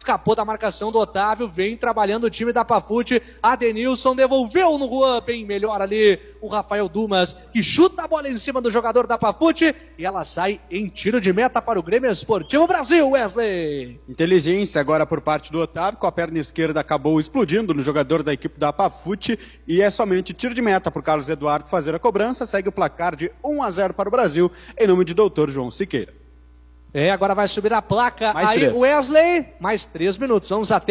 escapou da marcação do Otávio, vem trabalhando o time da Pafute, Adenilson devolveu no Juan, bem melhor ali o Rafael Dumas, que chuta a bola em cima do jogador da Pafute, e ela sai em tiro de meta para o Grêmio Esportivo Brasil, Wesley. Inteligência agora por parte do Otávio, com a perna esquerda acabou explodindo no jogador da equipe da Pafute, e é somente tiro de meta para o Carlos Eduardo fazer a cobrança, segue o placar de 1-0 para o Brasil, em nome de Dr. João Siqueira. Agora vai subir a placa mais aí, 3. Wesley, mais 3 minutos, vamos até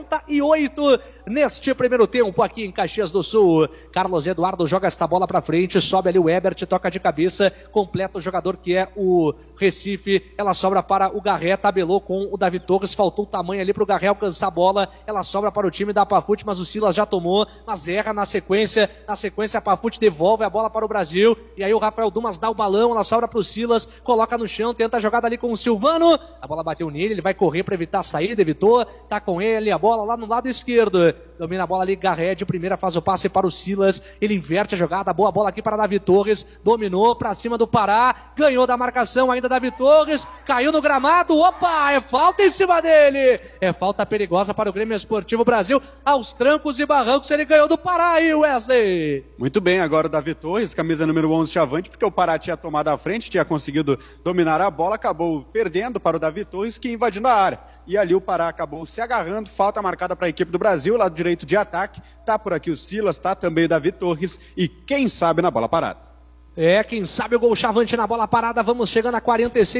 48 neste primeiro tempo aqui em Caxias do Sul. Carlos Eduardo joga esta bola pra frente, sobe ali o Ebert, toca de cabeça, completa o jogador que é o Recife, ela sobra para o Garré, tabelou com o Davi Torres, faltou o tamanho ali pro Garré alcançar a bola, ela sobra para o time da Pafute, mas o Silas já tomou, mas erra na sequência a Pafute devolve a bola para o Brasil, e aí o Rafael Dumas dá o balão, ela sobra pro Silas, coloca no chão, tenta a jogada ali com o Silvano, a bola bateu nele, ele vai correr para evitar a saída, evitou, tá com ele, a bola lá no lado esquerdo, domina a bola ali, Garré de primeira, faz o passe para o Silas, ele inverte a jogada, boa bola aqui para Davi Torres, dominou para cima do Pará, ganhou da marcação ainda Davi Torres, caiu no gramado, opa, é falta em cima dele, é falta perigosa para o Grêmio Esportivo Brasil, aos trancos e barrancos, ele ganhou do Pará aí, Wesley. Muito bem, agora o Davi Torres, camisa número 11 chavante, porque o Pará tinha tomado a frente, tinha conseguido dominar a bola, acabou perdendo para o Davi Torres, que invadindo a área. E ali o Pará acabou se agarrando, falta marcada para a equipe do Brasil, lado direito de ataque, tá por aqui o Silas, tá também o Davi Torres e quem sabe na bola parada. Quem sabe o gol chavante na bola parada, vamos chegando a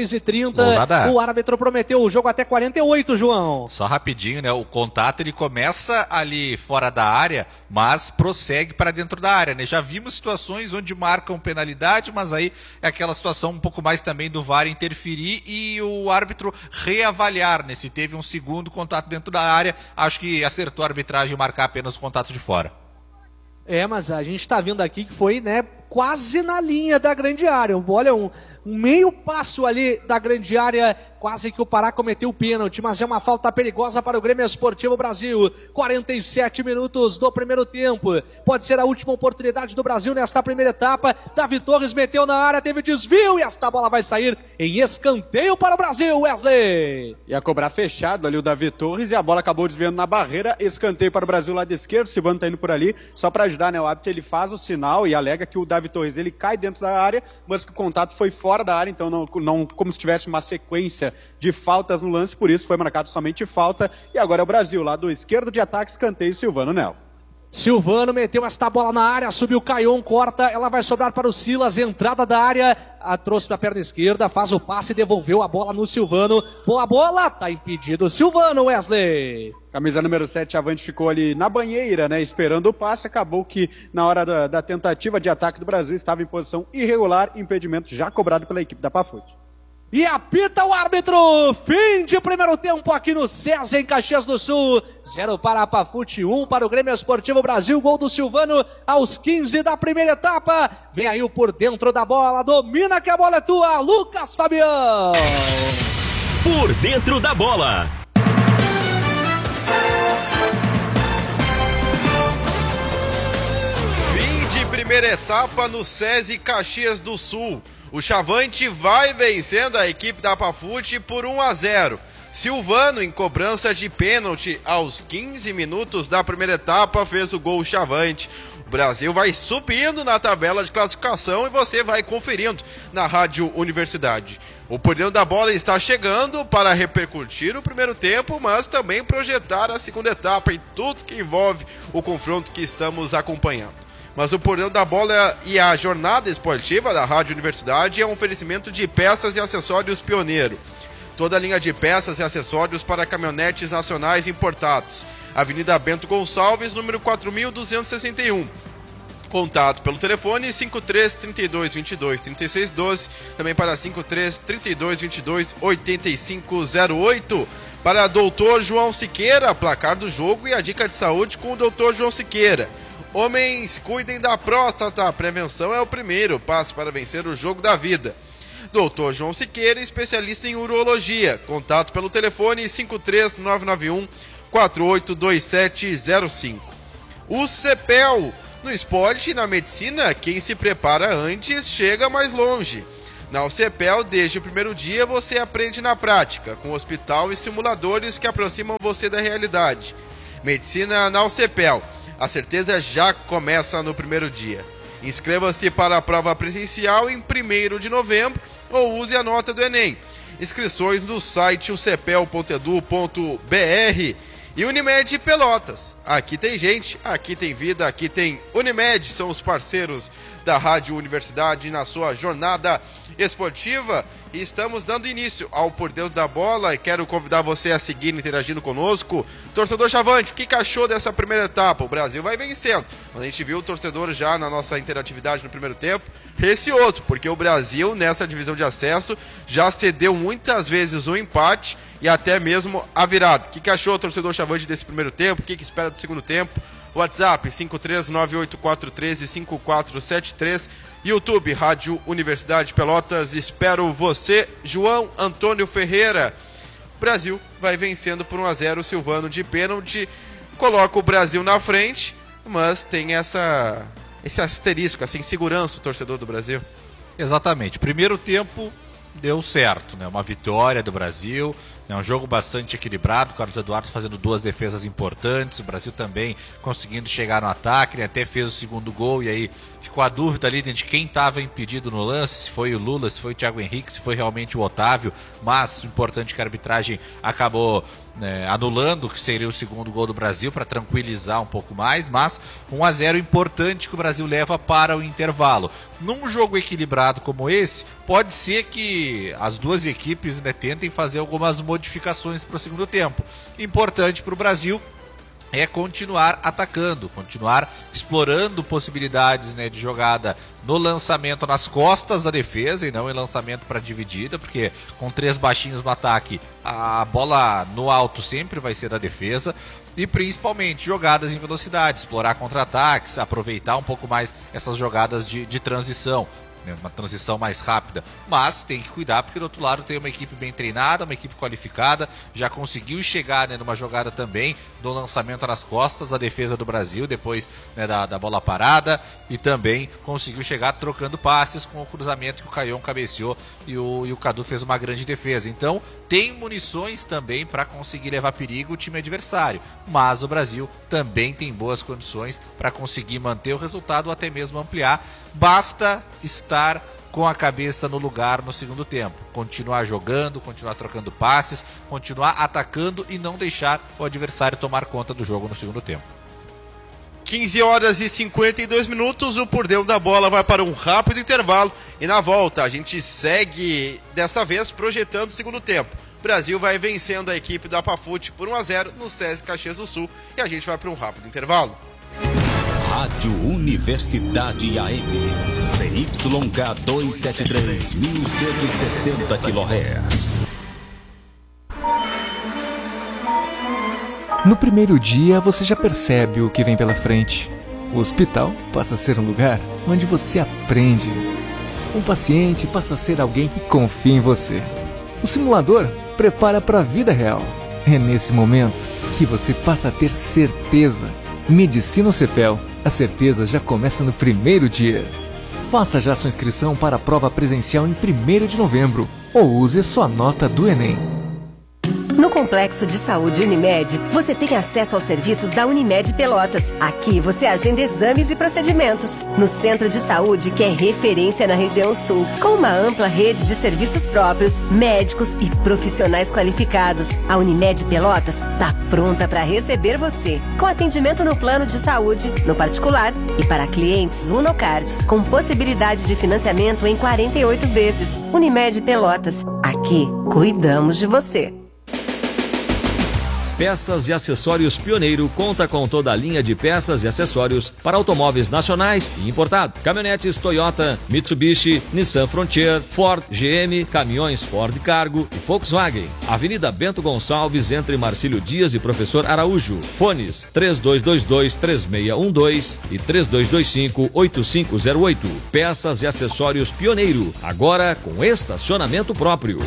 46:30, o árbitro prometeu o jogo até 48, João. Só rapidinho, né, o contato ele começa ali fora da área, mas prossegue para dentro da área, né, já vimos situações onde marcam penalidade, mas aí é aquela situação um pouco mais também do VAR interferir e o árbitro reavaliar, né, se teve um segundo contato dentro da área, acho que acertou a arbitragem marcar apenas o contato de fora. Mas a gente está vendo aqui que foi, né, quase na linha da grande área. Olha, um meio passo ali da grande área, quase que o Pará cometeu o pênalti, mas é uma falta perigosa para o Grêmio Esportivo Brasil. 47 minutos do primeiro tempo. Pode ser a última oportunidade do Brasil nesta primeira etapa. Davi Torres meteu na área, teve desvio e esta bola vai sair em escanteio para o Brasil, Wesley. Ia cobrar fechado ali o Davi Torres e a bola acabou desviando na barreira. Escanteio para o Brasil lado esquerdo. Silvano tá indo por ali, só para ajudar, né? O árbitro ele faz o sinal e alega que o Davi Torres ele cai dentro da área, mas que o contato foi fora da área, então não como se tivesse uma sequência de faltas no lance, por isso foi marcado somente falta, e agora é o Brasil, lado esquerdo de ataque, escanteio, Silvano Nel. Silvano meteu esta bola na área, subiu o Caion, corta, ela vai sobrar para o Silas, entrada da área, trouxe para a perna esquerda, faz o passe, devolveu a bola no Silvano, boa bola, tá impedido o Silvano, Wesley. Camisa número 7, Avante, ficou ali na banheira, né, esperando o passe, acabou que na hora da tentativa de ataque do Brasil estava em posição irregular, impedimento já cobrado pela equipe da Pafute. E apita o árbitro, fim de primeiro tempo aqui no César, em Caxias do Sul, 0 para a Pafute, 1 para o Grêmio Esportivo Brasil, gol do Silvano aos 15 da primeira etapa, vem aí o por dentro da bola, domina que a bola é tua, Lucas Fabião. Por dentro da bola. Fim de primeira etapa no SESI Caxias do Sul. O Chavante vai vencendo a equipe da Pafute por 1-0. Silvano, em cobrança de pênalti aos 15 minutos da primeira etapa, fez o gol Chavante. O Brasil vai subindo na tabela de classificação e você vai conferindo na Rádio Universidade. O Por Dentro da Bola está chegando para repercutir o primeiro tempo, mas também projetar a segunda etapa e tudo que envolve o confronto que estamos acompanhando. Mas o Por Dentro da Bola e a jornada esportiva da Rádio Universidade é um oferecimento de peças e acessórios Pioneiro. Toda a linha de peças e acessórios para caminhonetes nacionais importados. Avenida Bento Gonçalves, número 4261. Contato pelo telefone 53 32 22 36 12, também para 53 32 22 8508. Para Dr. João Siqueira, placar do jogo e a dica de saúde com o Dr. João Siqueira. Homens, cuidem da próstata, a prevenção é o primeiro passo para vencer o jogo da vida. Dr. João Siqueira, especialista em urologia, contato pelo telefone 53991 482705. O CEPEL, no esporte e na medicina, quem se prepara antes chega mais longe. Na UCPEL, desde o primeiro dia, você aprende na prática, com hospital e simuladores que aproximam você da realidade. Medicina na UCPEL. A certeza já começa no primeiro dia. Inscreva-se para a prova presencial em 1º de novembro ou use a nota do Enem. Inscrições no site ucepel.edu.br. E Unimed Pelotas. Aqui tem gente, aqui tem vida, aqui tem Unimed. São os parceiros da Rádio Universidade na sua jornada esportiva. E estamos dando início ao Por Dentro da Bola. E quero convidar você a seguir interagindo conosco. Torcedor Chavante, o que achou dessa primeira etapa? O Brasil vai vencendo. A gente viu o torcedor já na nossa interatividade no primeiro tempo receoso, porque o Brasil nessa divisão de acesso já cedeu muitas vezes um empate e até mesmo a virada. O que achou o torcedor Chavante desse primeiro tempo? O que espera do segundo tempo? WhatsApp 53984135473. YouTube, Rádio Universidade Pelotas. Espero você, João Antônio Ferreira. O Brasil vai vencendo por 1-0. Silvano de pênalti coloca o Brasil na frente, mas tem esse asterisco, essa insegurança o torcedor do Brasil. Exatamente. Primeiro tempo deu certo, né? Uma vitória do Brasil, é um jogo bastante equilibrado, o Carlos Eduardo fazendo 2 defesas importantes, o Brasil também conseguindo chegar no ataque, ele até fez o segundo gol e aí ficou a dúvida ali de quem estava impedido no lance, se foi o Lula, se foi o Thiago Henrique, se foi realmente o Otávio, mas o importante é que a arbitragem acabou anulando, que seria o segundo gol do Brasil para tranquilizar um pouco mais, mas 1-0 importante que o Brasil leva para o intervalo. Num jogo equilibrado como esse, pode ser que as duas equipes tentem fazer algumas modificações para o segundo tempo. Importante para o Brasil é continuar atacando, continuar explorando possibilidades de jogada no lançamento nas costas da defesa e não em lançamento para dividida, porque com 3 baixinhos no ataque, a bola no alto sempre vai ser da defesa. E principalmente jogadas em velocidade, explorar contra-ataques, aproveitar um pouco mais essas jogadas de transição, uma transição mais rápida, mas tem que cuidar porque do outro lado tem uma equipe bem treinada, uma equipe qualificada, já conseguiu chegar numa jogada também do lançamento nas costas da defesa do Brasil, depois da bola parada, e também conseguiu chegar trocando passes com o cruzamento que o Caion cabeceou e o Cadu fez uma grande defesa. Então tem munições também para conseguir levar perigo o time adversário, mas o Brasil também tem boas condições para conseguir manter o resultado ou até mesmo ampliar. Basta estar com a cabeça no lugar no segundo tempo, continuar jogando, continuar trocando passes, continuar atacando e não deixar o adversário tomar conta do jogo no segundo tempo. 15h52, o Por Dentro da Bola vai para um rápido intervalo e na volta a gente segue, desta vez, projetando o segundo tempo. O Brasil vai vencendo a equipe da Pafute por 1-0 no SESI Caxias do Sul e a gente vai para um rápido intervalo. Rádio Universidade AM, CYK 273, 1160 kHz. No primeiro dia, você já percebe o que vem pela frente. O hospital passa a ser um lugar onde você aprende. Um paciente passa a ser alguém que confia em você. O simulador prepara para a vida real. É nesse momento que você passa a ter certeza. Medicina UCPEL. A certeza já começa no primeiro dia. Faça já sua inscrição para a prova presencial em 1º de novembro ou use sua nota do Enem. No Complexo de Saúde Unimed, você tem acesso aos serviços da Unimed Pelotas. Aqui você agenda exames e procedimentos. No Centro de Saúde, que é referência na região sul, com uma ampla rede de serviços próprios, médicos e profissionais qualificados. A Unimed Pelotas está pronta para receber você, com atendimento no plano de saúde, no particular e para clientes Unocard, com possibilidade de financiamento em 48 vezes. Unimed Pelotas, aqui cuidamos de você. Peças e Acessórios Pioneiro conta com toda a linha de peças e acessórios para automóveis nacionais e importado. Caminhonetes Toyota, Mitsubishi, Nissan Frontier, Ford, GM, caminhões Ford Cargo e Volkswagen. Avenida Bento Gonçalves, entre Marcílio Dias e Professor Araújo. Fones 3222-3612 e 3225-8508. Peças e Acessórios Pioneiro, agora com estacionamento próprio.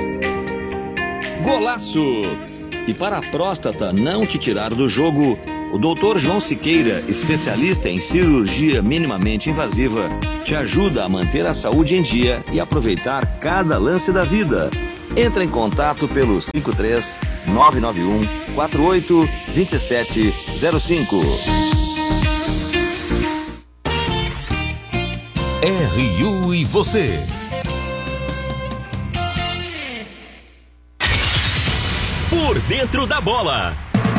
Golaço! E para a próstata não te tirar do jogo, O Dr. João Siqueira, especialista em cirurgia minimamente invasiva, te ajuda a manter a saúde em dia e aproveitar cada lance da vida. Entra em contato pelo 53 991 48 2705. RU e você. Por dentro da bola.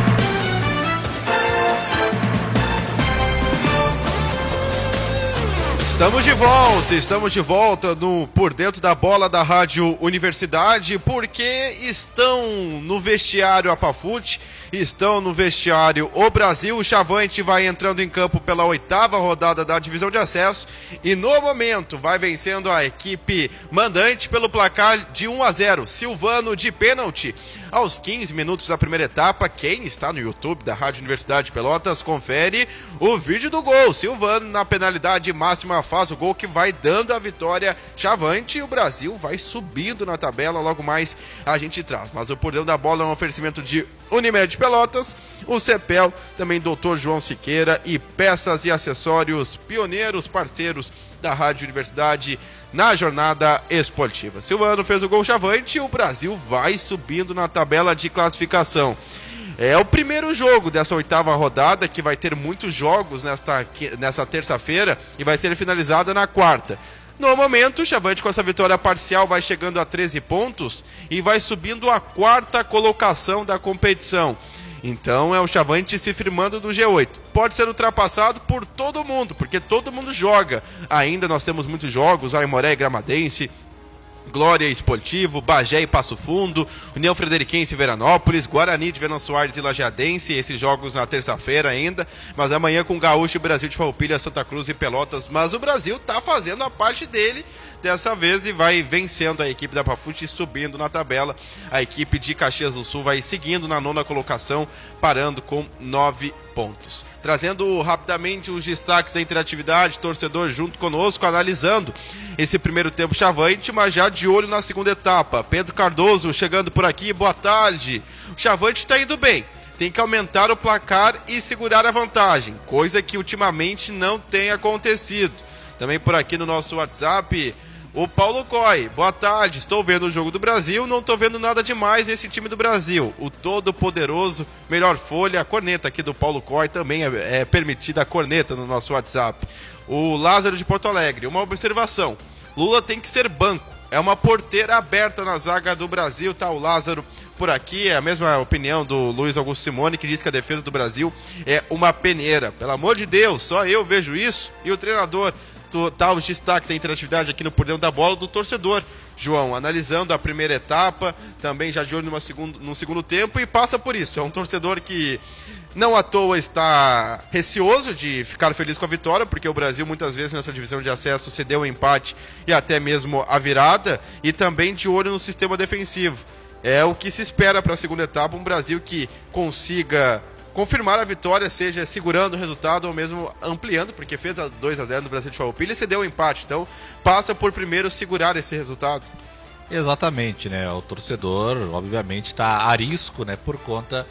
Estamos de volta no Por Dentro da Bola da Rádio Universidade, porque estão no vestiário a Pafute, estão no vestiário o Brasil. O Chavante vai entrando em campo pela 8ª rodada da divisão de acesso e no momento vai vencendo a equipe mandante pelo placar de 1-0. Silvano de pênalti aos 15 minutos da primeira etapa. Quem está no YouTube da Rádio Universidade de Pelotas, confere o vídeo do gol. Silvano na penalidade máxima faz o gol que vai dando a vitória Chavante, e o Brasil vai subindo na tabela. Logo mais a gente traz, mas o Por Dentro da Bola é um oferecimento de Unimed Pelotas, o CEPEL, também Dr. João Siqueira e Peças e Acessórios Pioneiros, parceiros da Rádio Universidade na jornada esportiva. Silvano fez o gol Chavante e o Brasil vai subindo na tabela de classificação. É o primeiro jogo dessa 8ª rodada, que vai ter muitos jogos nessa terça-feira e vai ser finalizada na quarta. No momento, o Chavante com essa vitória parcial vai chegando a 13 pontos e vai subindo a 4ª colocação da competição. Então é o Chavante se firmando no G8. Pode ser ultrapassado por todo mundo, porque todo mundo joga. Ainda nós temos muitos jogos, Aimoré e Gramadense, Glória Esportivo, Bagé e Passo Fundo, União Frederiquense e Veranópolis, Guarani de Venâncio Soares e Lajeadense, esses jogos na terça-feira ainda, mas amanhã com Gaúcho e Brasil de Farroupilha, Santa Cruz e Pelotas. Mas o Brasil está fazendo a parte dele dessa vez e vai vencendo a equipe da Pafute e subindo na tabela. A equipe de Caxias do Sul vai seguindo na 9ª colocação, parando com 9 pontos. Trazendo rapidamente os destaques da interatividade, torcedor junto conosco, analisando esse primeiro tempo Chavante, mas já de olho na segunda etapa. Pedro Cardoso chegando por aqui, boa tarde. O Chavante está indo bem, tem que aumentar o placar e segurar a vantagem, coisa que ultimamente não tem acontecido. Também por aqui no nosso WhatsApp, o Paulo Coy, boa tarde, estou vendo o jogo do Brasil, não estou vendo nada demais nesse time do Brasil. O todo poderoso, melhor folha, a corneta aqui do Paulo Coy, também é permitida a corneta no nosso WhatsApp. O Lázaro de Porto Alegre, uma observação, Lula tem que ser banco, é uma porteira aberta na zaga do Brasil, tá o Lázaro por aqui, é a mesma opinião do Luiz Augusto Simone, que diz que a defesa do Brasil é uma peneira. Pelo amor de Deus, só eu vejo isso, e o treinador. Tá os destaques da interatividade aqui no Por Dentro da Bola do torcedor. João, analisando a primeira etapa, também já de olho no segundo tempo, e passa por isso. É um torcedor que não à toa está receoso de ficar feliz com a vitória, porque o Brasil muitas vezes nessa divisão de acesso cedeu o empate e até mesmo a virada, e também de olho no sistema defensivo. É o que se espera para a segunda etapa, um Brasil que consiga confirmar a vitória, seja segurando o resultado ou mesmo ampliando, porque fez a 2-0 no Brasil de Farroupilha e se deu o empate. Então, passa por primeiro segurar esse resultado. Exatamente, né? O torcedor, obviamente, está a risco, né? Por conta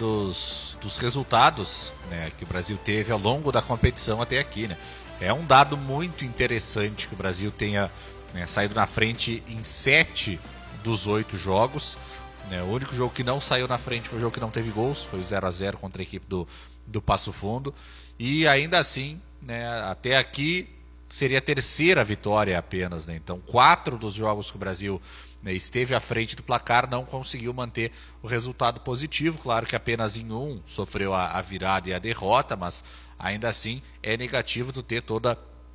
dos resultados, né, que o Brasil teve ao longo da competição até aqui, né? É um dado muito interessante que o Brasil tenha, né, saído na frente em 7 dos 8 jogos. O único jogo que não saiu na frente foi o jogo que não teve gols, foi o 0-0 contra a equipe do Passo Fundo. E ainda assim, né, até aqui seria a terceira vitória apenas, né? Então 4 dos jogos que o Brasil, né, esteve à frente do placar não conseguiu manter o resultado positivo. Claro que apenas em um sofreu a virada e a derrota, mas ainda assim é negativo tu ter toda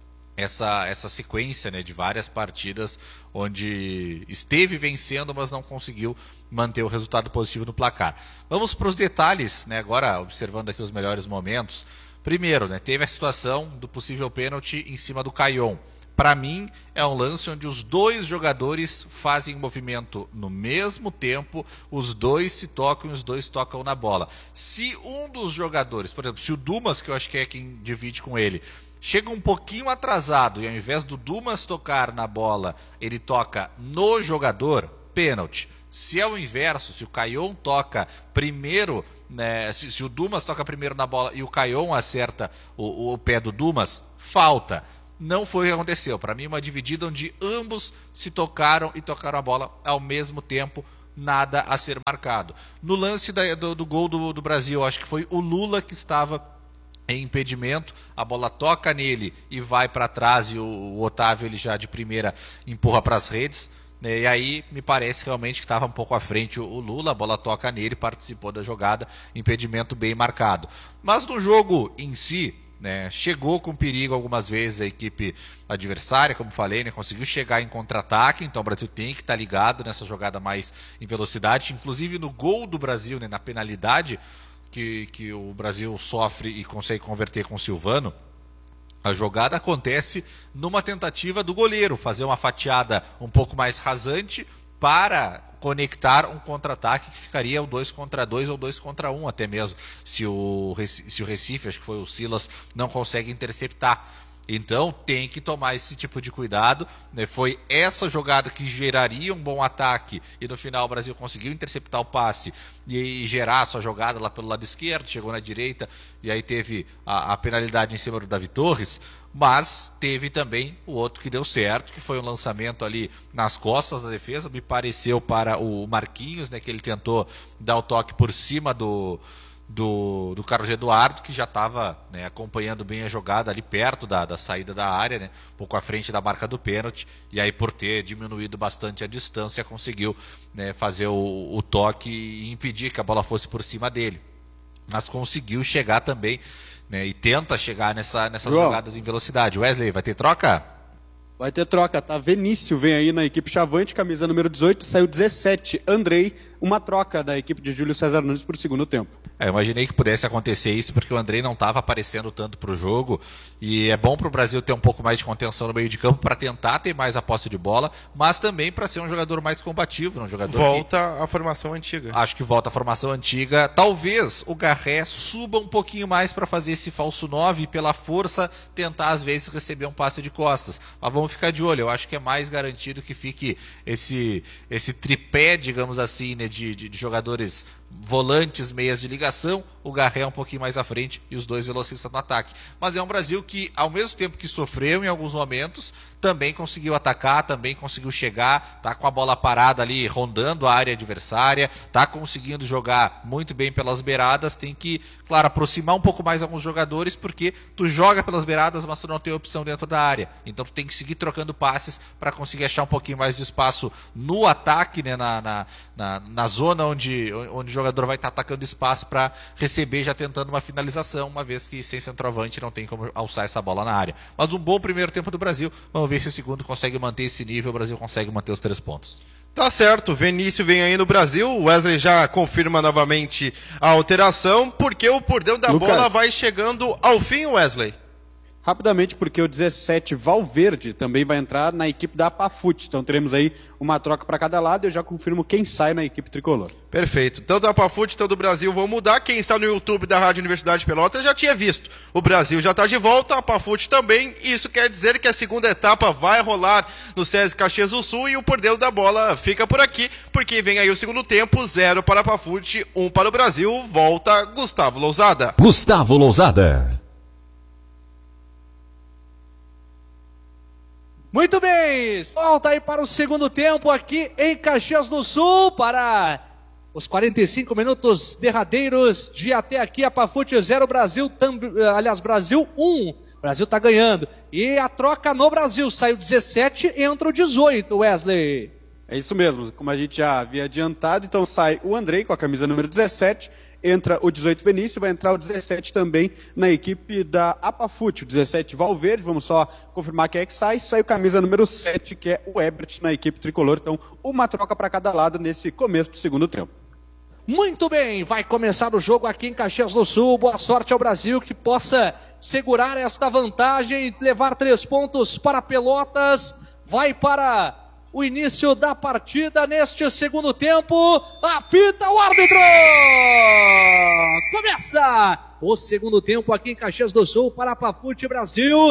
essa sequência, né, de várias partidas onde esteve vencendo, mas não conseguiu manter o resultado positivo no placar. Vamos para os detalhes, né, agora observando aqui os melhores momentos. Primeiro, né, teve a situação do possível pênalti em cima do Caion. Para mim, é um lance onde os dois jogadores fazem movimento no mesmo tempo, os dois se tocam e os dois tocam na bola. Se um dos jogadores, por exemplo, se o Dumas, que eu acho que é quem divide com ele, chega um pouquinho atrasado e ao invés do Dumas tocar na bola, ele toca no jogador, pênalti. Se é o inverso, se o Caion toca primeiro, né, se o Dumas toca primeiro na bola e o Caion acerta o pé do Dumas, falta. Não foi o que aconteceu. Para mim, uma dividida onde ambos se tocaram e tocaram a bola ao mesmo tempo, nada a ser marcado. No lance do gol do Brasil, acho que foi o Lula que estava em impedimento, a bola toca nele e vai para trás e o Otávio, ele já de primeira empurra para as redes. E aí me parece realmente que estava um pouco à frente o Lula, a bola toca nele, participou da jogada, impedimento bem marcado. Mas no jogo em si, né, chegou com perigo algumas vezes a equipe adversária, como falei, né, conseguiu chegar em contra-ataque, então o Brasil tem que estar ligado nessa jogada mais em velocidade, inclusive no gol do Brasil, né, na penalidade que o Brasil sofre e consegue converter com o Silvano. A jogada acontece numa tentativa do goleiro fazer uma fatiada um pouco mais rasante para conectar um contra-ataque que ficaria o 2 contra 2 ou 2 contra 1 até mesmo, se o Recife, acho que foi o Silas, não consegue interceptar. Então tem que tomar esse tipo de cuidado, né? Foi essa jogada que geraria um bom ataque e no final o Brasil conseguiu interceptar o passe e gerar a sua jogada lá pelo lado esquerdo, chegou na direita e aí teve a penalidade em cima do Davi Torres, mas teve também o outro que deu certo, que foi um lançamento ali nas costas da defesa, me pareceu para o Marquinhos, né, que ele tentou dar o toque por cima do Carlos Eduardo, que já estava, né, acompanhando bem a jogada ali perto da saída da área, né, um pouco à frente da marca do pênalti, e aí por ter diminuído bastante a distância conseguiu, né, fazer o toque e impedir que a bola fosse por cima dele, mas conseguiu chegar também, né, e tenta chegar nessas jogadas em velocidade. Wesley, vai ter troca? Vai ter troca, tá? Vinícius vem aí na equipe Chavante, camisa número 18, saiu 17. Andrei, uma troca da equipe de Júlio César Nunes por segundo tempo. Eu imaginei que pudesse acontecer isso, porque o Andrei não estava aparecendo tanto para o jogo, e é bom para o Brasil ter um pouco mais de contenção no meio de campo para tentar ter mais a posse de bola, mas também para ser um jogador mais combativo, um jogador volta à formação antiga. Acho que volta à formação antiga. Talvez o Garré suba um pouquinho mais para fazer esse falso 9 e pela força tentar às vezes receber um passe de costas. Mas vamos ficar de olho, eu acho que é mais garantido que fique esse tripé, digamos assim, né, de jogadores volantes, meias de ligação, o Garré é um pouquinho mais à frente e os dois velocistas no ataque. Mas é um Brasil que, ao mesmo tempo que sofreu em alguns momentos, também conseguiu atacar, também conseguiu chegar, tá com a bola parada ali, rondando a área adversária, tá conseguindo jogar muito bem pelas beiradas, tem que, claro, aproximar um pouco mais alguns jogadores, porque tu joga pelas beiradas, mas tu não tem opção dentro da área. Então tu tem que seguir trocando passes para conseguir achar um pouquinho mais de espaço no ataque, né, na zona onde o jogador vai estar atacando espaço para receber, já tentando uma finalização, uma vez que sem centroavante não tem como alçar essa bola na área. Mas um bom primeiro tempo do Brasil, vamos ver se o segundo consegue manter esse nível, o Brasil consegue manter os 3 pontos. Tá certo, Vinícius vem aí no Brasil, o Wesley já confirma novamente a alteração, porque o por dentro da bola vai chegando ao fim, Wesley. Rapidamente, porque o 17, Valverde, também vai entrar na equipe da Apafute. Então teremos aí uma troca para cada lado e eu já confirmo quem sai na equipe tricolor. Perfeito. Tanto da Apafute, tanto do Brasil vão mudar. Quem está no YouTube da Rádio Universidade Pelotas já tinha visto. O Brasil já está de volta, a Apafute também. Isso quer dizer que a segunda etapa vai rolar no SESI Caxias do Sul e o por dentro da bola fica por aqui, porque vem aí o segundo tempo, 0 para a Apafute, 1 para o Brasil. Volta Gustavo Lousada. Gustavo Lousada. Muito bem, volta aí para o segundo tempo aqui em Caxias do Sul para os 45 minutos derradeiros de até aqui, Apafute 0, Brasil 1, Brasil tá ganhando. E a troca no Brasil, saiu 17, entra o 18, Wesley. É isso mesmo, como a gente já havia adiantado, então sai o Andrei com a camisa número 17, entra o 18 Vinícius, vai entrar o 17 também na equipe da Apafute, o 17 Valverde, vamos só confirmar quem é que sai o camisa número 7, que é o Ebert na equipe tricolor, então uma troca para cada lado nesse começo do segundo tempo. Muito bem, vai começar o jogo aqui em Caxias do Sul, boa sorte ao Brasil que possa segurar esta vantagem e levar 3 pontos para Pelotas, vai para o início da partida neste segundo tempo, apita o árbitro! Começa o segundo tempo aqui em Caxias do Sul para Apafute Brasil,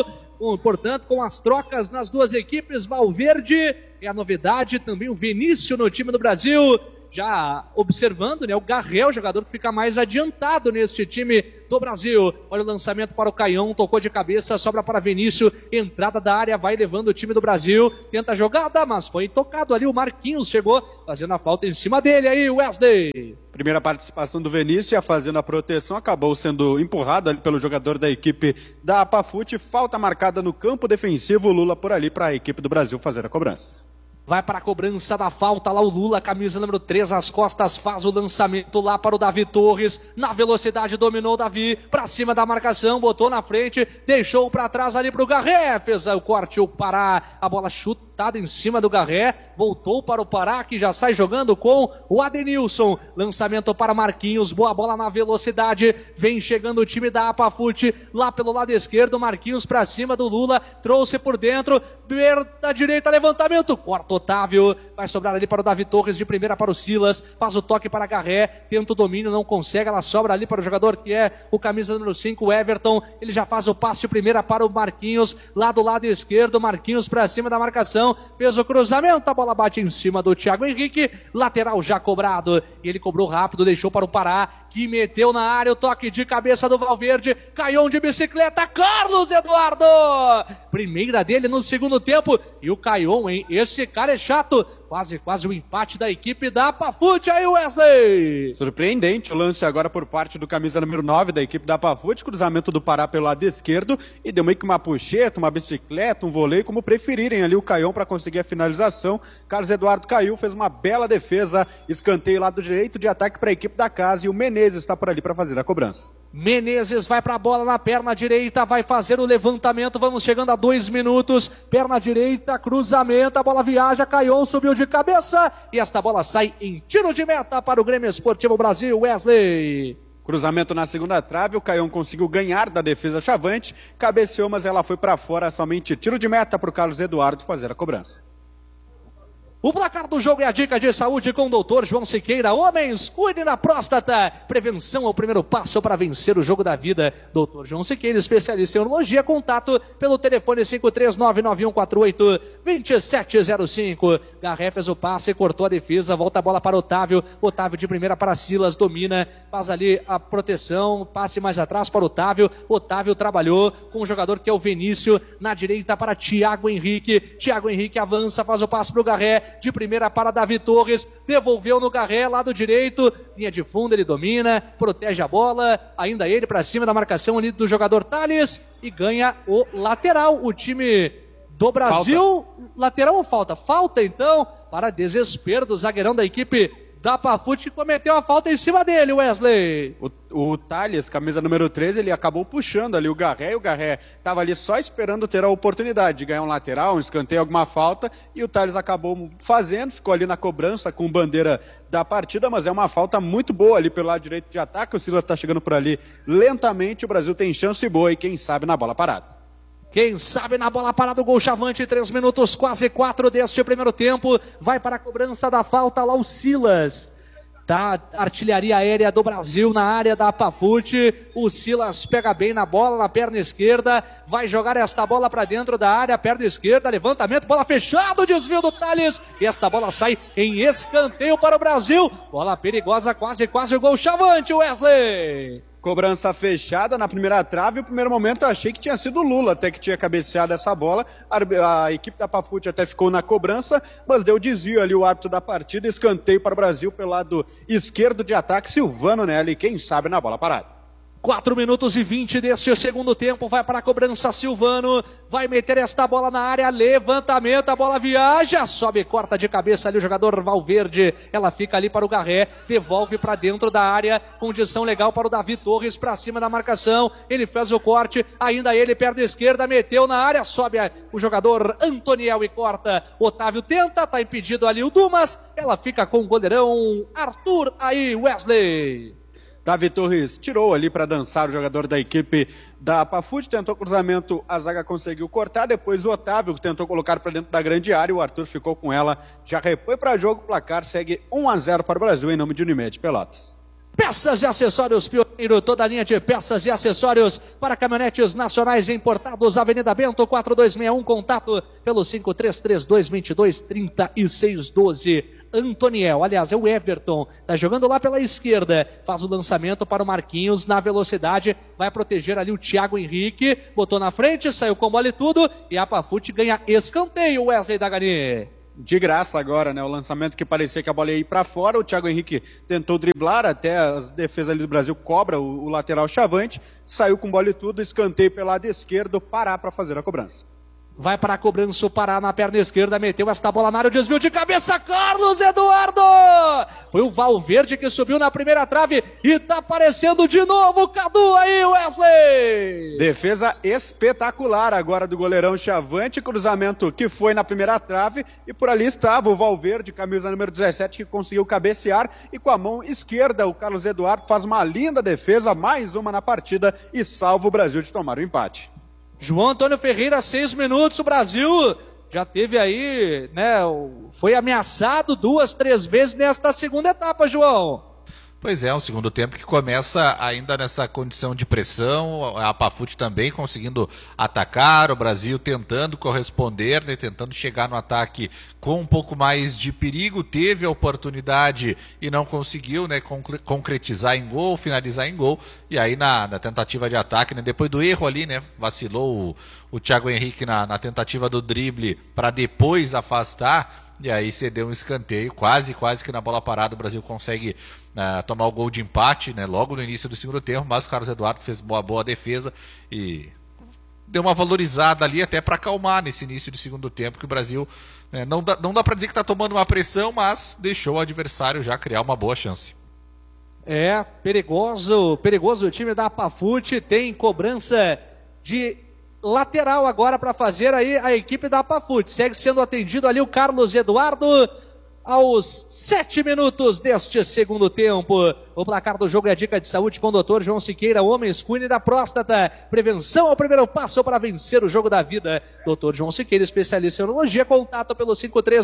Portanto, com as trocas nas duas equipes, Valverde é a novidade, também o Vinícius no time do Brasil. Já observando, né, o Garré, o jogador que fica mais adiantado neste time do Brasil. Olha o lançamento para o Caião, tocou de cabeça, sobra para Vinícius, entrada da área, vai levando o time do Brasil, tenta a jogada, mas foi tocado ali, o Marquinhos chegou fazendo a falta em cima dele, aí Wesley. Primeira participação do Vinícius, fazendo a proteção, acabou sendo empurrado ali pelo jogador da equipe da Apafute, falta marcada no campo defensivo, Lula por ali para a equipe do Brasil fazer a cobrança. Vai para a cobrança da falta lá o Lula, camisa número 3 às costas, faz o lançamento lá para o Davi Torres, na velocidade dominou o Davi, para cima da marcação, botou na frente, deixou para trás ali para o Garré, fez o corte, o Pará, a bola chutada em cima do Garré, voltou para o Pará, que já sai jogando com o Adenilson, lançamento para Marquinhos, boa bola na velocidade, vem chegando o time da Apafute, lá pelo lado esquerdo, Marquinhos para cima do Lula, trouxe por dentro, da direita, levantamento, corta Otávio, vai sobrar ali para o Davi Torres, de primeira para o Silas, faz o toque para Garré, tenta o domínio, não consegue, ela sobra ali para o jogador que é o camisa número 5, o Everton, ele já faz o passe de primeira para o Marquinhos, lá do lado esquerdo, Marquinhos para cima da marcação, fez o cruzamento, a bola bate em cima do Thiago Henrique, lateral já cobrado, e ele cobrou rápido, deixou para o Pará, que meteu na área, o toque de cabeça do Valverde, Caião de bicicleta, Carlos Eduardo, primeira dele no segundo tempo, e o Caião, hein, esse cara é chato, quase o empate da equipe da Apafute, aí Wesley. Surpreendente o lance agora por parte do camisa número 9 da equipe da Apafute, cruzamento do Pará pelo lado esquerdo, e deu meio que uma puxeta, uma bicicleta, um voleio, como preferirem ali o Caião para conseguir a finalização. Carlos Eduardo caiu, fez uma bela defesa, escanteio lado direito de ataque para a equipe da casa, e o Menezes está por ali para fazer a cobrança. Menezes vai para a bola na perna direita, vai fazer o levantamento, vamos chegando a 2 minutos, perna direita, cruzamento, a bola viaja, Caion subiu de cabeça, e esta bola sai em tiro de meta para o Grêmio Esportivo Brasil, Wesley. Cruzamento na segunda trave, o Caião conseguiu ganhar da defesa Chavante, cabeceou, mas ela foi para fora, somente tiro de meta para o Carlos Eduardo fazer a cobrança. O placar do jogo é a dica de saúde com o doutor João Siqueira. Homens, cuidem da próstata. Prevenção é o primeiro passo para vencer o jogo da vida. Doutor João Siqueira, especialista em urologia. Contato pelo telefone 53991482705. Garré fez o passe, cortou a defesa, volta a bola para Otávio. Otávio de primeira para Silas, domina, faz ali a proteção, passe mais atrás para Otávio. Otávio trabalhou com o jogador que é o Vinícius, na direita para Thiago Henrique. Thiago Henrique avança, faz o passe para o Garré. De primeira para Davi Torres, devolveu no Garré, lado direito, linha de fundo, ele domina, protege a bola, ainda ele para cima da marcação ali do jogador Thales, e ganha o lateral, o time do Brasil. Falta. Lateral ou falta? Falta então, para desespero do zagueirão da equipe da Apafute, que cometeu a falta em cima dele, Wesley. O Thales, camisa número 13, ele acabou puxando ali o Garré, e o Garré estava ali só esperando ter a oportunidade de ganhar um lateral, um escanteio, alguma falta, e o Thales acabou fazendo, ficou ali na cobrança com bandeira da partida, mas é uma falta muito boa ali pelo lado direito de ataque, o Silas está chegando por ali lentamente, o Brasil tem chance boa e quem sabe na bola parada. Quem sabe na bola parada o gol Chavante, 3 minutos, quase 4 deste primeiro tempo, vai para a cobrança da falta lá o Silas, da artilharia aérea do Brasil na área da Apafute, o Silas pega bem na bola, na perna esquerda, vai jogar esta bola para dentro da área, perna esquerda, levantamento, bola fechada, desvio do Thales, e esta bola sai em escanteio para o Brasil, bola perigosa, quase o gol Chavante, Wesley. Cobrança fechada na primeira trave, no primeiro momento eu achei que tinha sido o Lula até que tinha cabeceado essa bola, a equipe da Apafute até ficou na cobrança, mas deu desvio ali o árbitro da partida, escanteio para o Brasil pelo lado esquerdo de ataque, Silvano Nelly, quem sabe na bola parada. 4 minutos e 20 deste segundo tempo, vai para a cobrança Silvano, vai meter esta bola na área, levantamento, a bola viaja, sobe, corta de cabeça ali o jogador Valverde, ela fica ali para o Garré, devolve para dentro da área, condição legal para o Davi Torres, para cima da marcação, ele fez o corte, ainda ele, perna esquerda, meteu na área, sobe o jogador Antoniel e corta, Otávio tenta, tá impedido ali o Dumas, ela fica com o goleirão Arthur, aí Wesley. Davi Torres tirou ali para dançar o jogador da equipe da Apafute, tentou cruzamento, a zaga conseguiu cortar, depois o Otávio tentou colocar para dentro da grande área, o Arthur ficou com ela, já repõe para jogo, o placar segue 1-0 para o Brasil em nome de Unimed Pelotas. Peças e acessórios Pioneiro, toda a linha de peças e acessórios para caminhonetes nacionais e importados. Avenida Bento, 4261, contato pelo 5332223612. Antoniel, aliás, é o Everton, tá jogando lá pela esquerda, faz o lançamento para o Marquinhos na velocidade, vai proteger ali o Thiago Henrique, botou na frente, saiu com bola e tudo, e a Pafute ganha escanteio, Wesley Dagani. De graça agora, né? O lançamento que parecia que a bola ia ir para fora, o Thiago Henrique tentou driblar, até as defesas ali do Brasil cobra o lateral Chavante, saiu com bola e tudo, escanteio pelo lado esquerdo, Pará para fazer a cobrança. Vai para a cobrança o Pará na perna esquerda, meteu esta bola na área, o desvio de cabeça, Carlos Eduardo! Foi o Valverde que subiu na primeira trave e tá aparecendo de novo o Cadu aí, Wesley! Defesa espetacular agora do goleirão Chavante, cruzamento que foi na primeira trave e por ali estava o Valverde, camisa número 17, que conseguiu cabecear e com a mão esquerda o Carlos Eduardo faz uma linda defesa, mais uma na partida e salva o Brasil de tomar o empate. João Antônio Ferreira, 6 minutos, o Brasil já teve aí, né, foi ameaçado 2, 3 vezes nesta segunda etapa, João. Pois é, um segundo tempo que começa ainda nessa condição de pressão, a Pafute também conseguindo atacar, o Brasil tentando corresponder, né, tentando chegar no ataque com um pouco mais de perigo, teve a oportunidade e não conseguiu, né, concretizar em gol, finalizar em gol, e aí na tentativa de ataque, né, depois do erro ali, né, vacilou o Thiago Henrique na tentativa do drible para depois afastar, e aí cedeu um escanteio, quase que na bola parada o Brasil consegue tomar o gol de empate, né, logo no início do segundo tempo, mas o Carlos Eduardo fez boa defesa e deu uma valorizada ali até para acalmar nesse início de segundo tempo, que o Brasil, né, não dá para dizer que está tomando uma pressão, mas deixou o adversário já criar uma boa chance. É, perigoso o time da Pafute, tem cobrança de lateral agora para fazer aí a equipe da Pafute. Segue sendo atendido ali o Carlos Eduardo aos 7 minutos deste segundo tempo. O placar do jogo é a dica de saúde com o Dr. João Siqueira, Homens, cuide da próstata. Prevenção é o primeiro passo para vencer o jogo da vida. Dr. João Siqueira, especialista em urologia, contato pelo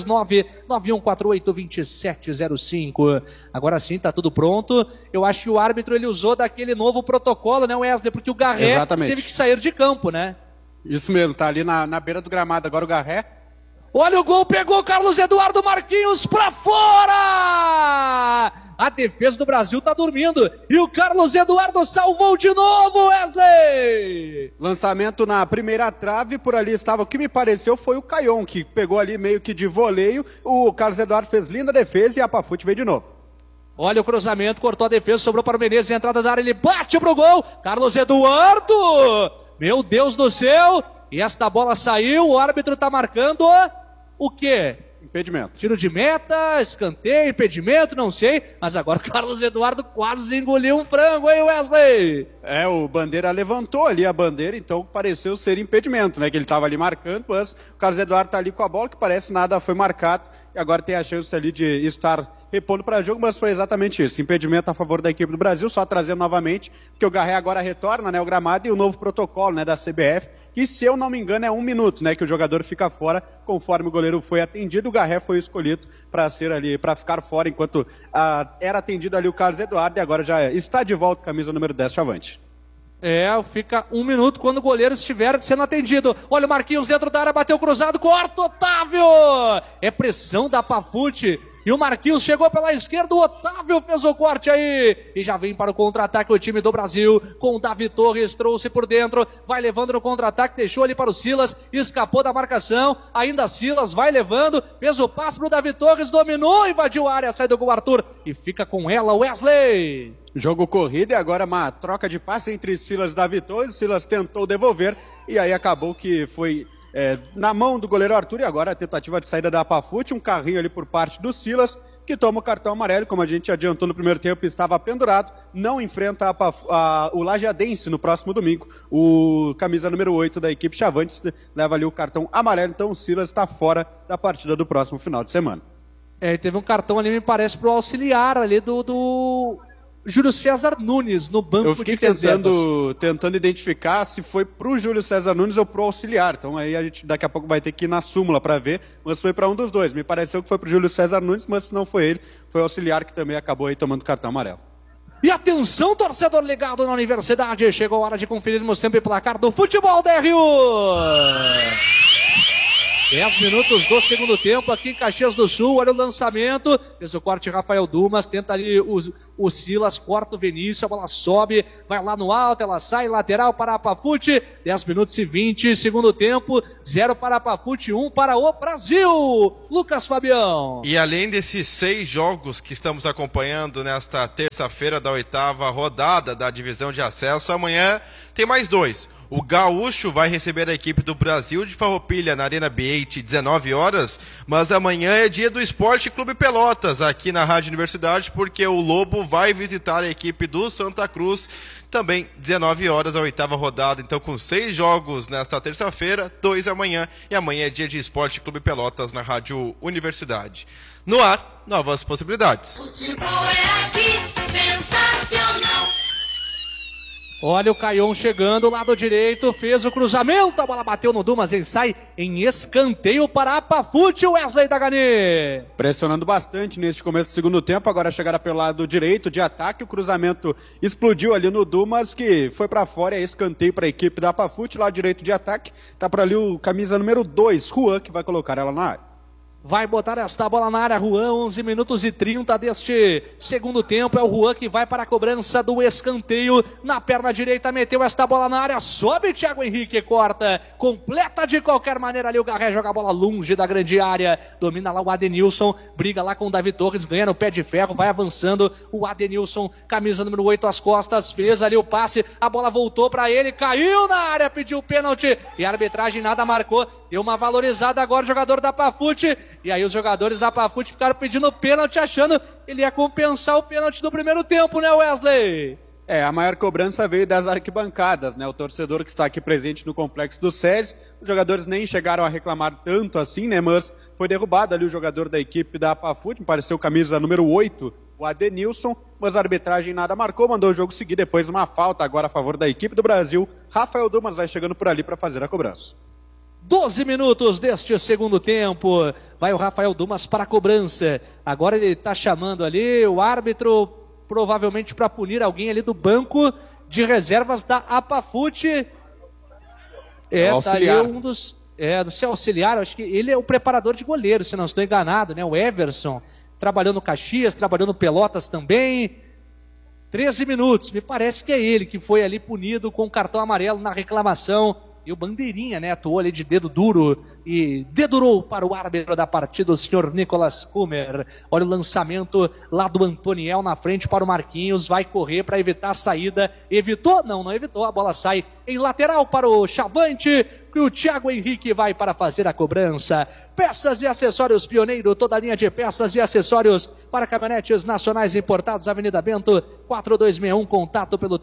539-9148-2705. Agora sim, tá tudo pronto. Eu acho que o árbitro ele usou daquele novo protocolo, né, Wesley? Porque o Garré teve que sair de campo, né? Isso mesmo, tá ali na beira do gramado agora o Garré. Olha o gol, pegou Carlos Eduardo, Marquinhos pra fora! A defesa do Brasil tá dormindo e o Carlos Eduardo salvou de novo, Wesley! Lançamento na primeira trave, por ali estava, o que me pareceu foi o Caion, que pegou ali meio que de voleio, o Carlos Eduardo fez linda defesa e a Pafute veio de novo. Olha o cruzamento, cortou a defesa, sobrou para o Menezes, entrada da área, ele bate pro gol, Carlos Eduardo! Meu Deus do céu! E esta bola saiu, o árbitro está marcando o quê? Impedimento. Tiro de meta, escanteio, impedimento, não sei. Mas agora o Carlos Eduardo quase engoliu um frango, hein, Wesley? É, o Bandeira levantou ali a bandeira, então pareceu ser impedimento, né? Que ele estava ali marcando, mas o Carlos Eduardo está ali com a bola, que parece nada foi marcado. E agora tem a chance ali de estar repondo para jogo, mas foi exatamente isso. Impedimento a favor da equipe do Brasil, só trazendo novamente, porque o Garré agora retorna, né, o gramado e o novo protocolo, né, da CBF, que se eu não me engano é 1 minuto, né, que o jogador fica fora, conforme o goleiro foi atendido, o Garré foi escolhido para ser ali, para ficar fora, enquanto era atendido ali o Carlos Eduardo e agora já está de volta, camisa número 10, Chavante. É, fica 1 minuto quando o goleiro estiver sendo atendido. Olha o Marquinhos dentro da área, bateu cruzado, corta, Otávio! É pressão da Pafute. E o Marquinhos chegou pela esquerda, o Otávio fez o corte aí. E já vem para o contra-ataque o time do Brasil. Com o Davi Torres, trouxe por dentro. Vai levando no contra-ataque, deixou ali para o Silas. Escapou da marcação. Ainda Silas vai levando. Fez o passe para o Davi Torres, dominou, invadiu a área, sai do gol Arthur. E fica com ela, Wesley. Jogo corrido e agora uma troca de passe entre Silas e Davi Torres. Silas tentou devolver e aí acabou que foi na mão do goleiro Arthur e agora a tentativa de saída da Pafute, um carrinho ali por parte do Silas, que toma o cartão amarelo, como a gente adiantou no primeiro tempo, estava pendurado, não enfrenta o Lajadense no próximo domingo. O camisa número 8 da equipe Chavantes leva ali o cartão amarelo, então o Silas está fora da partida do próximo final de semana. Teve um cartão ali, me parece, pro auxiliar ali do Júlio César Nunes no banco de reservas. Eu fiquei tentando identificar se foi pro Júlio César Nunes ou pro auxiliar. Então aí a gente daqui a pouco vai ter que ir na súmula para ver, mas foi para um dos dois. Me pareceu que foi pro Júlio César Nunes, mas não foi ele. Foi o auxiliar que também acabou aí tomando cartão amarelo. E atenção, torcedor ligado na Universidade. Chegou a hora de conferirmos tempo e placar do futebol da RU. 10 minutos do segundo tempo aqui em Caxias do Sul. Olha o lançamento. Fez o corte Rafael Dumas. Tenta ali o Silas. Corta o Vinícius. A bola sobe. Vai lá no alto. Ela sai. Lateral para a Apafute. 10 minutos e 20. Segundo tempo. 0 para a Apafute. 1 para o Brasil. Lucas Fabião. E além desses 6 jogos que estamos acompanhando nesta terça-feira da 8ª rodada da divisão de acesso, amanhã tem mais 2. O Gaúcho vai receber a equipe do Brasil de Farroupilha na Arena B8, 19 horas, mas amanhã é dia do Esporte Clube Pelotas, aqui na Rádio Universidade, porque o Lobo vai visitar a equipe do Santa Cruz, também 19 horas, a 8ª rodada, então com 6 jogos nesta terça-feira, 2 amanhã, e amanhã é dia de Esporte Clube Pelotas na Rádio Universidade. No ar, novas possibilidades. Futebol é aqui, sensacional. Olha o Caion chegando, lado direito, fez o cruzamento, a bola bateu no Dumas, ele sai em escanteio para a Apafute, Wesley Dagani. Pressionando bastante neste começo do segundo tempo, agora chegaram pelo lado direito de ataque, o cruzamento explodiu ali no Dumas, que foi para fora, é escanteio para a equipe da Apafute, lado direito de ataque, tá por ali o camisa número 2, Juan, que vai colocar ela na área. Vai botar esta bola na área, Juan, 11 minutos e 30 deste segundo tempo. É o Juan que vai para a cobrança do escanteio. Na perna direita, meteu esta bola na área. Sobe Thiago Henrique, corta. Completa de qualquer maneira ali o Garré. Joga a bola longe da grande área. Domina lá o Adenilson. Briga lá com o Davi Torres. Ganha no pé de ferro. Vai avançando o Adenilson. Camisa número 8 às costas. Fez ali o passe. A bola voltou para ele. Caiu na área. Pediu pênalti. E a arbitragem nada marcou. Deu uma valorizada agora o jogador da Apafute. E aí os jogadores da Apafute ficaram pedindo pênalti, achando que ele ia compensar o pênalti do primeiro tempo, né, Wesley? A maior cobrança veio das arquibancadas, né? O torcedor que está aqui presente no complexo do SESI. Os jogadores nem chegaram a reclamar tanto assim, né? Mas foi derrubado ali o jogador da equipe da Apafute, me pareceu camisa número 8, o Adenilson. Mas a arbitragem nada marcou, mandou o jogo seguir. Depois uma falta agora a favor da equipe do Brasil. Rafael Dumas vai chegando por ali para fazer a cobrança. 12 minutos deste segundo tempo. Vai o Rafael Dumas para a cobrança. Agora ele está chamando ali o árbitro, provavelmente para punir alguém ali do banco de reservas da Apafute. Tá ali um do seu auxiliar, acho que ele é o preparador de goleiro, se não estou enganado, né? O Everson, trabalhou no Caxias, trabalhou no Pelotas também. 13 minutos, me parece que é ele que foi ali punido com o cartão amarelo na reclamação. E o Bandeirinha, né, atuou ali de dedo duro e dedurou para o árbitro da partida, o senhor Nicolas Kummer. Olha o lançamento lá do Antoniel na frente para o Marquinhos, vai correr para evitar a saída. Evitou? Não evitou, a bola sai em lateral para o Chavante, que o Thiago Henrique vai para fazer a cobrança. Peças e acessórios Pioneiro, toda a linha de peças e acessórios para caminhonetes nacionais importados, Avenida Bento, 4261, contato pelo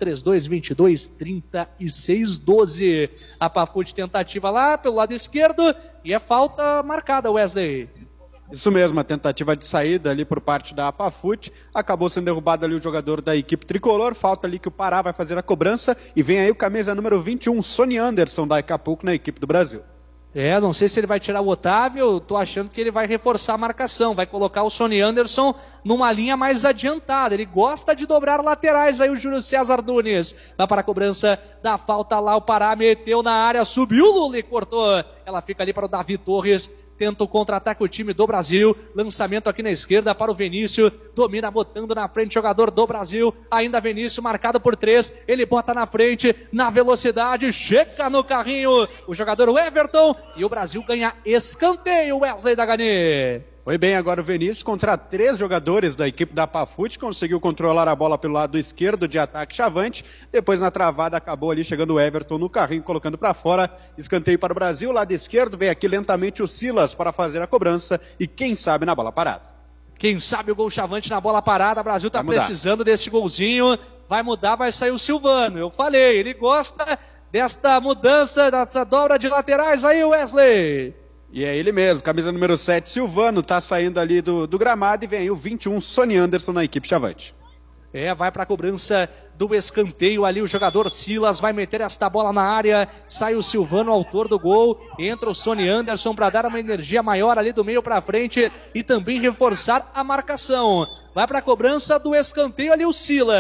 3222-3612. A Apafute tentativa lá pelo lado esquerdo e é falta marcada, Wesley. Isso mesmo, a tentativa de saída ali por parte da Apafute, acabou sendo derrubado ali o jogador da equipe tricolor, falta ali que o Pará vai fazer a cobrança e vem aí o camisa número 21, Sony Anderson, daqui a pouco na equipe do Brasil. Não sei se ele vai tirar o Otávio, tô achando que ele vai reforçar a marcação, vai colocar o Sony Anderson numa linha mais adiantada, ele gosta de dobrar laterais, aí o Júlio César Nunes, vai para a cobrança da falta lá, o Pará meteu na área, subiu o Lula e cortou, ela fica ali para o Davi Torres, tenta o contra-ataque o time do Brasil, lançamento aqui na esquerda para o Vinícius, domina botando na frente o jogador do Brasil, ainda Vinícius marcado por 3, ele bota na frente, na velocidade, chega no carrinho, o jogador Everton, e o Brasil ganha escanteio, Wesley Dagani. Foi bem agora o Vinícius contra 3 jogadores da equipe da Apafute, conseguiu controlar a bola pelo lado esquerdo de ataque Chavante, depois na travada acabou ali chegando o Everton no carrinho, colocando para fora, escanteio para o Brasil, lado esquerdo, vem aqui lentamente o Silas para fazer a cobrança e quem sabe na bola parada. Quem sabe o gol Chavante na bola parada, o Brasil está precisando desse golzinho, vai mudar, vai sair o Silvano, eu falei, ele gosta desta mudança, dessa dobra de laterais aí, Wesley. E é ele mesmo, camisa número 7, Silvano, tá saindo ali do gramado e vem aí o 21, Sony Anderson na equipe Chavante. Vai para a cobrança do escanteio ali, o jogador Silas vai meter esta bola na área, sai o Silvano, autor do gol, entra o Sony Anderson para dar uma energia maior ali do meio para frente e também reforçar a marcação. Vai para a cobrança do escanteio ali o Silas,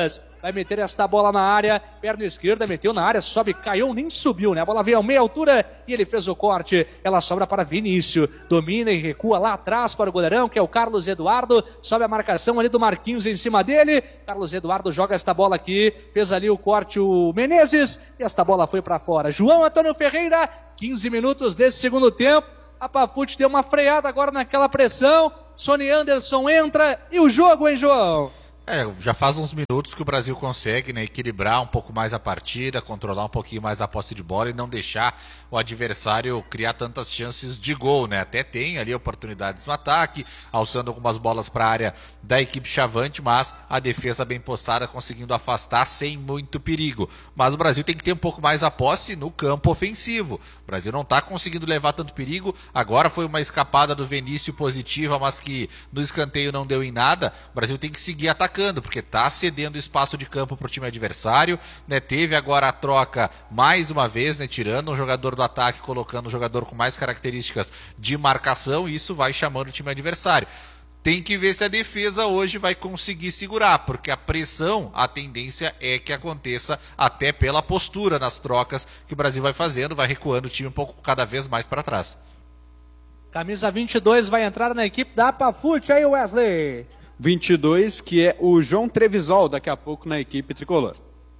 vai meter esta bola na área, perna esquerda, meteu na área, sobe, caiu, nem subiu, né? A bola veio a meia altura e ele fez o corte, ela sobra para Vinícius, domina e recua lá atrás para o goleirão, que é o Carlos Eduardo, sobe a marcação ali do Marquinhos em cima dele, Carlos Eduardo joga esta bola aqui, fez ali o corte o Menezes, e esta bola foi para fora. João Antônio Ferreira, 15 minutos desse segundo tempo, a Pafute deu uma freada agora naquela pressão, Sony Anderson entra e o jogo, hein, João? Já faz uns minutos que o Brasil consegue, né, equilibrar um pouco mais a partida, controlar um pouquinho mais a posse de bola e não deixar o adversário criar tantas chances de gol, né? Até tem ali oportunidades no ataque, alçando algumas bolas para a área da equipe Chavante, mas a defesa bem postada, conseguindo afastar sem muito perigo. Mas o Brasil tem que ter um pouco mais a posse no campo ofensivo. O Brasil não está conseguindo levar tanto perigo. Agora foi uma escapada do Vinícius positiva, mas que no escanteio não deu em nada. O Brasil tem que seguir atacando, porque está cedendo espaço de campo para o time adversário, né? Teve agora a troca mais uma vez, né? Tirando um jogador do ataque, colocando um jogador com mais características de marcação, e isso vai chamando o time adversário. Tem que ver se a defesa hoje vai conseguir segurar, porque a pressão, a tendência é que aconteça até pela postura nas trocas que o Brasil vai fazendo, vai recuando o time um pouco cada vez mais para trás. Camisa 22 vai entrar na equipe da Pafute, aí Wesley. 22, que é o João Trevisol, daqui a pouco na equipe tricolor.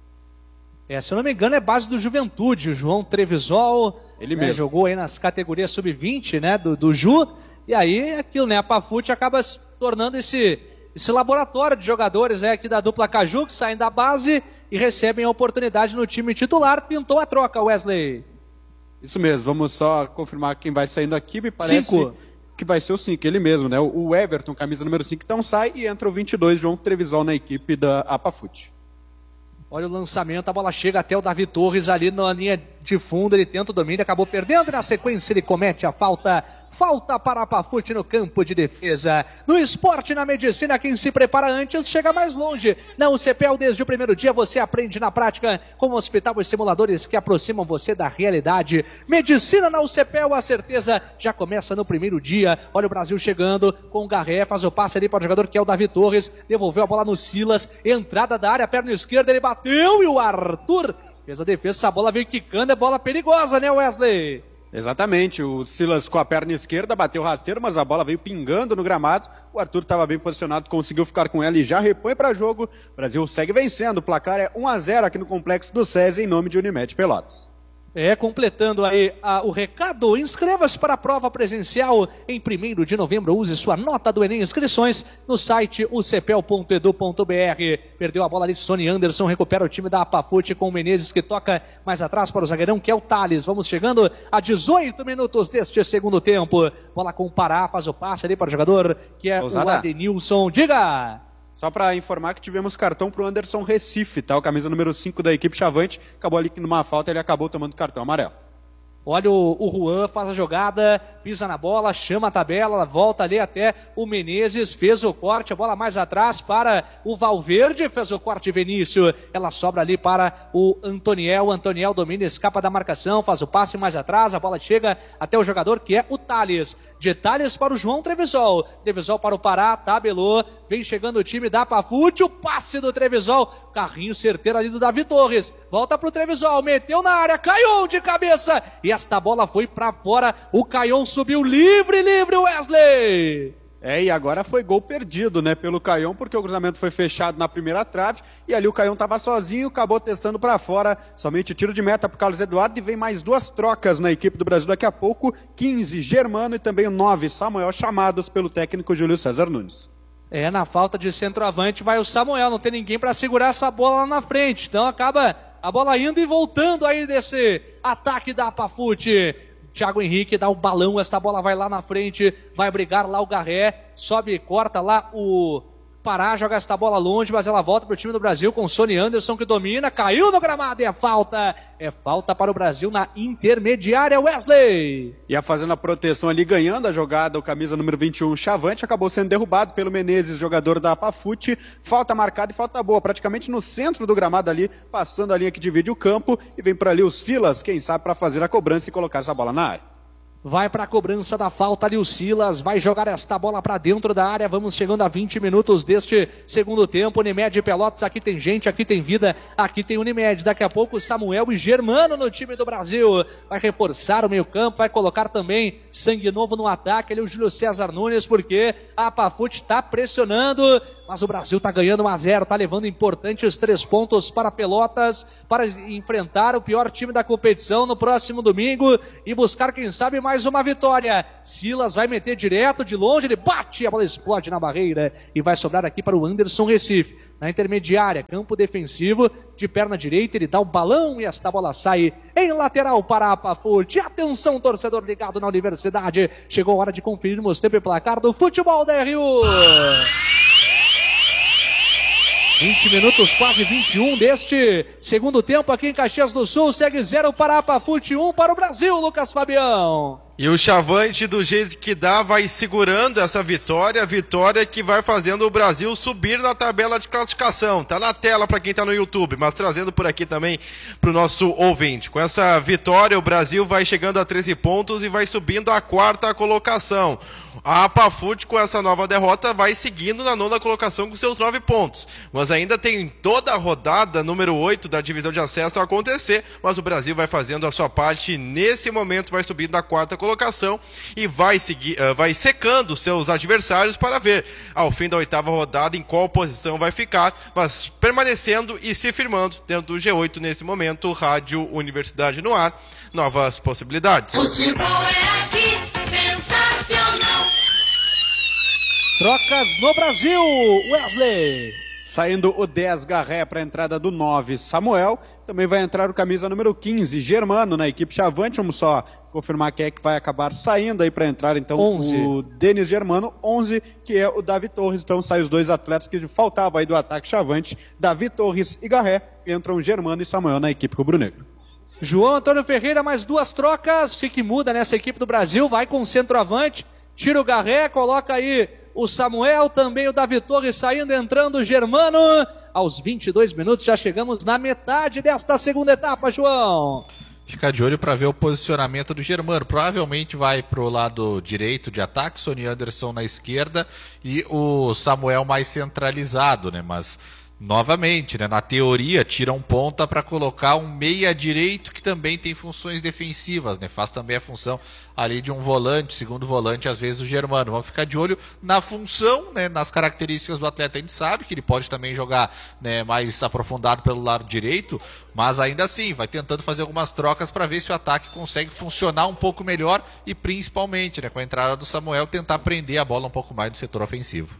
Se eu não me engano, é base do Juventude, o João Trevisol. Ele mesmo. Jogou aí nas categorias sub-20, né, do Ju. E aí, é aquilo, né, a Pafute acaba se tornando esse laboratório de jogadores aqui da dupla Caju, que saem da base e recebem a oportunidade no time titular. Pintou a troca, Wesley. Isso mesmo, vamos só confirmar quem vai saindo aqui, me parece 5. Que vai ser o 5, ele mesmo, né? O Everton, camisa número 5, então sai e entra o 22, João Trevisol, na equipe da Pafute. Olha o lançamento, a bola chega até o Davi Torres ali na linha de fundo, ele tenta o domínio, acabou perdendo, na sequência ele comete a falta para a Pafute no campo de defesa. No esporte, na medicina, quem se prepara antes chega mais longe. Na UCPEL, desde o primeiro dia, você aprende na prática com o hospital e simuladores que aproximam você da realidade. Medicina na UCPEL, a certeza já começa no primeiro dia. Olha o Brasil chegando com o Garré, faz o passe ali para o jogador que é o Davi Torres, devolveu a bola no Silas, entrada da área, perna esquerda, ele bateu e o Arthur fez a defesa, essa bola veio quicando, é bola perigosa, né, Wesley? Exatamente, o Silas com a perna esquerda bateu rasteiro, mas a bola veio pingando no gramado, o Arthur estava bem posicionado, conseguiu ficar com ela e já repõe para jogo. O Brasil segue vencendo, o placar é 1-0 aqui no Complexo do SESI em nome de Unimed Pelotas. Completando aí o recado, inscreva-se para a prova presencial em 1º de novembro, use sua nota do Enem, inscrições no site ucpel.edu.br. Perdeu a bola ali, Sony Anderson, recupera o time da Pafute com o Menezes, que toca mais atrás para o zagueirão, que é o Thales. Vamos chegando a 18 minutos deste segundo tempo. Bola com o Pará, faz o passe ali para o jogador, que é o Adenilson. Diga! Só para informar que tivemos cartão para o Anderson Recife, tá? O camisa número 5 da equipe Chavante, acabou ali numa falta, ele acabou tomando cartão amarelo. Olha o Juan, faz a jogada, pisa na bola, chama a tabela, volta ali até o Menezes, fez o corte, a bola mais atrás para o Valverde, fez o corte Vinícius, ela sobra ali para o Antoniel domina, escapa da marcação, faz o passe mais atrás, a bola chega até o jogador que é o Thales, de Thales para o João Trevisol, Trevisol para o Pará, tabelou, vem chegando o time da Pafute, o passe do Trevisol, carrinho certeiro ali do Davi Torres, volta para o Trevisol, meteu na área, caiu de cabeça, e esta bola foi para fora, o Caion subiu livre, Wesley! E agora foi gol perdido, né, pelo Caion, porque o cruzamento foi fechado na primeira trave, e ali o Caion estava sozinho, acabou testando para fora, somente tiro de meta para o Carlos Eduardo, e vem mais 2 trocas na equipe do Brasil daqui a pouco, 15, Germano, e também o 9, Samuel, chamados pelo técnico Júlio César Nunes. Na falta de centroavante vai o Samuel, não tem ninguém para segurar essa bola lá na frente, então acaba a bola indo e voltando aí desse ataque da Pafute. Thiago Henrique dá o balão, esta bola vai lá na frente, vai brigar lá o Garré, sobe, corta lá o Pará, joga esta bola longe, mas ela volta para o time do Brasil com o Sony Anderson que domina, caiu no gramado e é falta para o Brasil na intermediária, Wesley. Ia fazendo a proteção ali, ganhando a jogada, o camisa número 21, Chavante, acabou sendo derrubado pelo Menezes, jogador da Pafute, falta marcada e falta boa, praticamente no centro do gramado ali, passando a linha que divide o campo, e vem por ali o Silas, quem sabe para fazer a cobrança e colocar essa bola na área. Vai para a cobrança da falta ali o Silas, vai jogar esta bola para dentro da área. Vamos chegando a 20 minutos deste segundo tempo. Unimed Pelotas, aqui tem gente, aqui tem vida, aqui tem Unimed. Daqui a pouco Samuel e Germano no time do Brasil. Vai reforçar o meio campo, vai colocar também sangue novo no ataque. Ali o Júlio César Nunes, porque a Pafute está pressionando, mas o Brasil está ganhando 1-0, está levando importantes 3 pontos para Pelotas, para enfrentar o pior time da competição no próximo domingo e buscar, quem sabe, mais uma vitória. Silas vai meter direto de longe, ele bate, a bola explode na barreira e vai sobrar aqui para o Anderson Recife, na intermediária, campo defensivo, de perna direita, ele dá o balão e esta bola sai em lateral para a Pafute. Atenção, torcedor ligado na Universidade, chegou a hora de conferirmos tempo e placar do futebol da RU. 20 minutos, quase 21 deste segundo tempo aqui em Caxias do Sul. Segue 0 para a Pafute, 1 para o Brasil, Lucas Fabião. E o Chavante, do jeito que dá, vai segurando essa vitória, a vitória que vai fazendo o Brasil subir na tabela de classificação. Tá na tela para quem tá no YouTube, mas trazendo por aqui também pro nosso ouvinte. Com essa vitória, o Brasil vai chegando a 13 pontos e vai subindo à 4ª colocação. A Pafute, com essa nova derrota, vai seguindo na 9ª colocação com seus 9 pontos. Mas ainda tem toda a rodada número 8 da divisão de acesso a acontecer, mas o Brasil vai fazendo a sua parte. Nesse momento vai subindo da 4ª colocação e vai secando seus adversários para ver ao fim da 8ª rodada em qual posição vai ficar, mas permanecendo e se firmando dentro do G8 nesse momento. Rádio Universidade no ar, novas possibilidades. Futebol é aqui, sensacional. Trocas no Brasil, Wesley. Saindo o 10, Garré, para a entrada do 9, Samuel. Também vai entrar o camisa número 15, Germano, na equipe Chavante. Vamos só confirmar quem é que vai acabar saindo aí para entrar. Então, 11. O Denis Germano, 11, que é o Davi Torres. Então, saem os 2 atletas que faltavam aí do ataque Chavante. Davi Torres e Garré. Entram Germano e Samuel na equipe rubro-negra. João Antônio Ferreira, mais 2 trocas. Fique muda nessa equipe do Brasil. Vai com o centroavante. Tira o Garré, coloca aí o Samuel, também o Davi Torres saindo, entrando o Germano. Aos 22 minutos já chegamos na metade desta segunda etapa, João. Fica de olho para ver o posicionamento do Germano. Provavelmente vai para o lado direito de ataque, Sony Anderson na esquerda e o Samuel mais centralizado, né? Mas novamente, né, na teoria, tira um ponta para colocar um meia direito que também tem funções defensivas, né? Faz também a função ali de um volante, segundo volante, às vezes o Germano. Vamos ficar de olho na função, né, nas características do atleta. A gente sabe que ele pode também jogar, né, mais aprofundado pelo lado direito, mas ainda assim, vai tentando fazer algumas trocas para ver se o ataque consegue funcionar um pouco melhor e principalmente, né, com a entrada do Samuel, tentar prender a bola um pouco mais do setor ofensivo.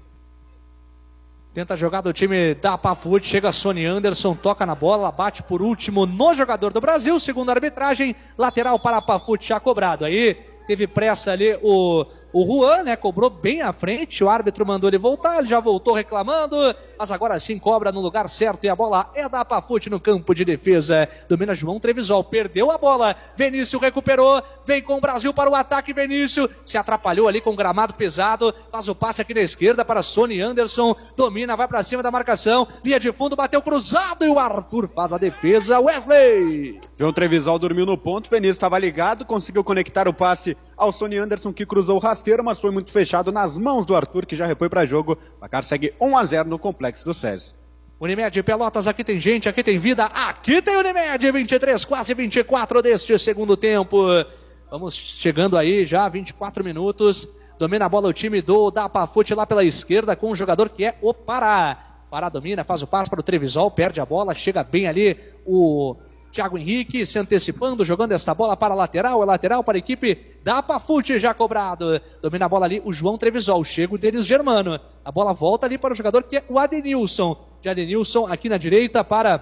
Tenta jogar do time da Pafute, chega Sony Anderson, toca na bola, bate por último no jogador do Brasil, segundo a arbitragem, lateral para a Pafute, já cobrado. Aí teve pressa ali o Juan, né, cobrou bem à frente, o árbitro mandou ele voltar, ele já voltou reclamando, mas agora sim cobra no lugar certo e a bola é da Pafute no campo de defesa. Domina João Trevisol, perdeu a bola, Vinícius recuperou, vem com o Brasil para o ataque, Vinícius se atrapalhou ali com o gramado pesado, faz o passe aqui na esquerda para Sony Anderson, domina, vai para cima da marcação, linha de fundo, bateu cruzado e o Arthur faz a defesa. Wesley! João Trevisol dormiu no ponto, Vinícius estava ligado, conseguiu conectar o passe ao Sony Anderson, que cruzou o rasteiro, mas foi muito fechado nas mãos do Arthur, que já repõe para jogo. O placar segue 1-0 no complexo do SESI. Unimed Pelotas, aqui tem gente, aqui tem vida, aqui tem Unimed, 23, quase 24 deste segundo tempo. Vamos chegando aí já, 24 minutos. Domina a bola o time da Pafute lá pela esquerda, com um jogador que é o Pará. Pará domina, faz o passe para o Trevisol, perde a bola, chega bem ali o Thiago Henrique se antecipando, jogando essa bola para a lateral, é lateral para a equipe da Pafute, já cobrado. Domina a bola ali o João Trevisol, chega o Denis Germano. A bola volta ali para o jogador que é o Adenilson. De Adenilson aqui na direita para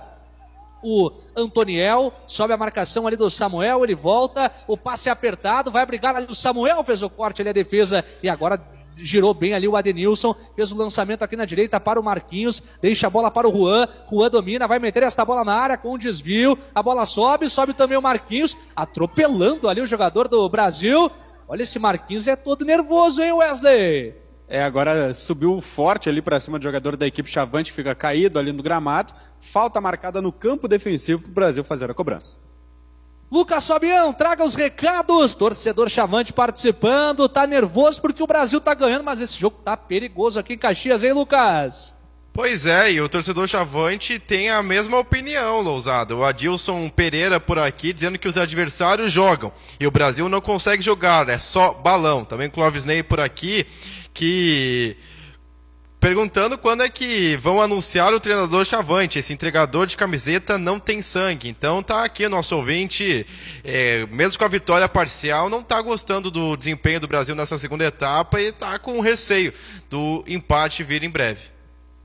o Antoniel, sobe a marcação ali do Samuel, ele volta, o passe é apertado, vai brigar ali o Samuel, fez o corte ali a defesa e agora girou bem ali o Adenilson, fez o lançamento aqui na direita para o Marquinhos, deixa a bola para o Juan, Juan domina, vai meter esta bola na área com um desvio, a bola sobe também o Marquinhos, atropelando ali o jogador do Brasil. Olha, esse Marquinhos é todo nervoso, hein, Wesley? Agora subiu forte ali para cima do jogador da equipe Chavante, que fica caído ali no gramado, falta marcada no campo defensivo para o Brasil fazer a cobrança. Lucas Fabião, traga os recados. Torcedor Chavante participando, tá nervoso porque o Brasil tá ganhando, mas esse jogo tá perigoso aqui em Caxias, hein, Lucas? Pois é, e o torcedor Chavante tem a mesma opinião, Lousada. O Adilson Pereira por aqui dizendo que os adversários jogam e o Brasil não consegue jogar, é só balão. Também Clóvis Ney por aqui, que perguntando quando é que vão anunciar o treinador Chavante. Esse entregador de camiseta não tem sangue. Então tá aqui o nosso ouvinte, mesmo com a vitória parcial, não tá gostando do desempenho do Brasil nessa segunda etapa e tá com receio do empate vir em breve.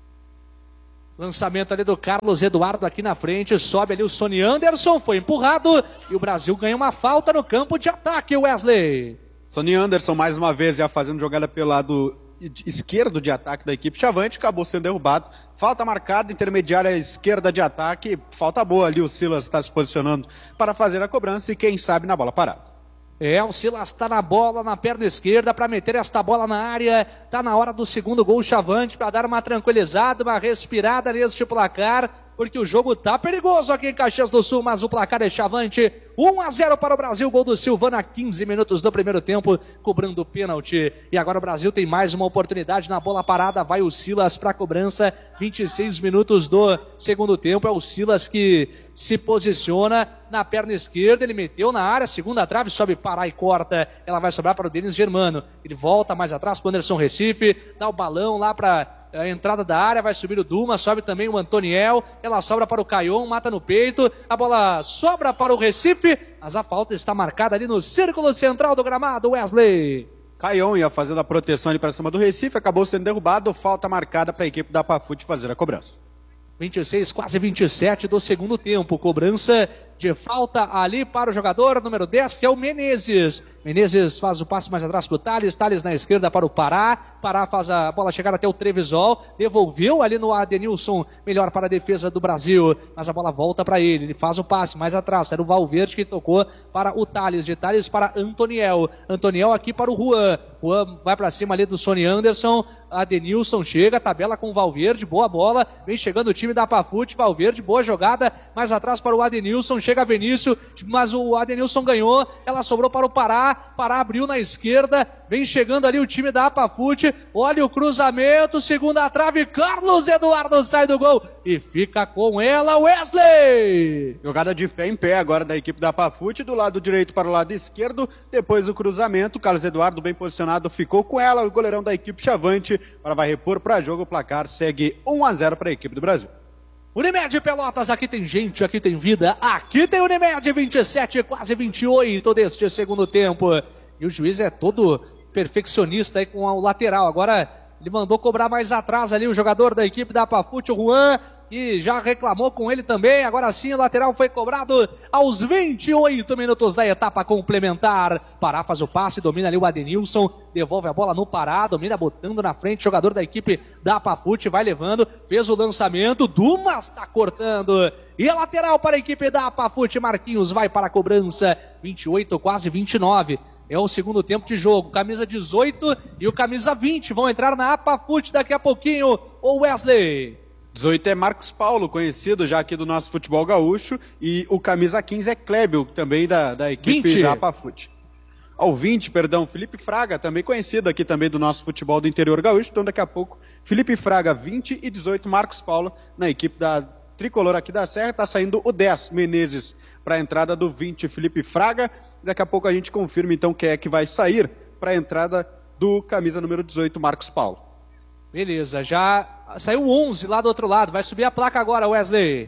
Lançamento ali do Carlos Eduardo aqui na frente, sobe ali o Sony Anderson, foi empurrado e o Brasil ganha uma falta no campo de ataque, Wesley. Sony Anderson mais uma vez já fazendo jogada pelo lado esquerdo de ataque da equipe Chavante, acabou sendo derrubado. Falta marcada, intermediária esquerda de ataque, falta boa ali, o Silas está se posicionando para fazer a cobrança e quem sabe na bola parada. O Silas está na bola, na perna esquerda, para meter esta bola na área. Está na hora do segundo gol Chavante, para dar uma tranquilizada, uma respirada neste placar, porque o jogo tá perigoso aqui em Caxias do Sul, mas o placar é Chavante. 1-0 para o Brasil, gol do Silvano a 15 minutos do primeiro tempo, cobrando o pênalti. E agora o Brasil tem mais uma oportunidade na bola parada, vai o Silas para a cobrança, 26 minutos do segundo tempo, é o Silas que se posiciona na perna esquerda, ele meteu na área, segunda trave, sobe, parar e corta, ela vai sobrar para o Denis Germano, ele volta mais atrás para o Anderson Recife, dá o balão lá para a entrada da área, vai subir o Duma, sobe também o Antoniel, ela sobra para o Caion, mata no peito, a bola sobra para o Recife, mas a falta está marcada ali no círculo central do gramado, Wesley. Caion ia fazendo a proteção ali para cima do Recife, acabou sendo derrubado, falta marcada para a equipe da Pafute fazer a cobrança. 26, quase 27 do segundo tempo, cobrança de falta ali para o jogador número 10, que é o Menezes. Menezes faz o passe mais atrás para o Thales, Thales na esquerda para o Pará, Pará faz a bola chegar até o Trevisol, devolveu ali no Adenilson, melhor para a defesa do Brasil, mas a bola volta para ele faz o passe mais atrás, era o Valverde que tocou para o Thales, de Thales para Antoniel, Antoniel aqui para o Juan, Juan vai para cima ali do Sony Anderson, Adenilson chega, tabela com o Valverde, boa bola, vem chegando o time da Pafute, Valverde, boa jogada, mais atrás para o Adenilson, chega Benício, mas o Adenilson ganhou, ela sobrou para o Pará, Pará abriu na esquerda, vem chegando ali o time da Pafute, olha o cruzamento, segunda trave, Carlos Eduardo sai do gol e fica com ela, Wesley! Jogada de pé em pé agora da equipe da Pafute, do lado direito para o lado esquerdo, depois o cruzamento, Carlos Eduardo bem posicionado, ficou com ela, o goleirão da equipe Chavante, agora vai repor para jogo, o placar segue 1-0 para a equipe do Brasil. Unimed Pelotas, aqui tem gente, aqui tem vida, aqui tem Unimed, 27, quase 28 deste segundo tempo. E o juiz é todo perfeccionista aí com o lateral. Agora ele mandou cobrar mais atrás ali o jogador da equipe da Pafute, o Juan, e já reclamou com ele também. Agora sim o lateral foi cobrado aos 28 minutos da etapa complementar. Pará faz o passe, domina ali o Adenilson, devolve a bola no Pará, domina botando na frente, jogador da equipe da Pafute, vai levando, fez o lançamento, Dumas está cortando, e a lateral para a equipe da Pafute, Marquinhos vai para a cobrança, 28, quase 29, é o segundo tempo de jogo, camisa 18 e o camisa 20 vão entrar na Pafute daqui a pouquinho, o Wesley. 18 é Marcos Paulo, conhecido já aqui do nosso futebol gaúcho, e o camisa 15 é Klebel, também da equipe 20. da Pafute. Ao 20, perdão, Felipe Fraga, também conhecido aqui também do nosso futebol do interior gaúcho, então daqui a pouco, Felipe Fraga 20 e 18 Marcos Paulo na equipe da tricolor aqui da Serra, está saindo o 10 Menezes para a entrada do 20 Felipe Fraga, daqui a pouco a gente confirma então quem é que vai sair para a entrada do camisa número 18 Marcos Paulo. Beleza, já saiu o 11 lá do outro lado, vai subir a placa agora, Wesley.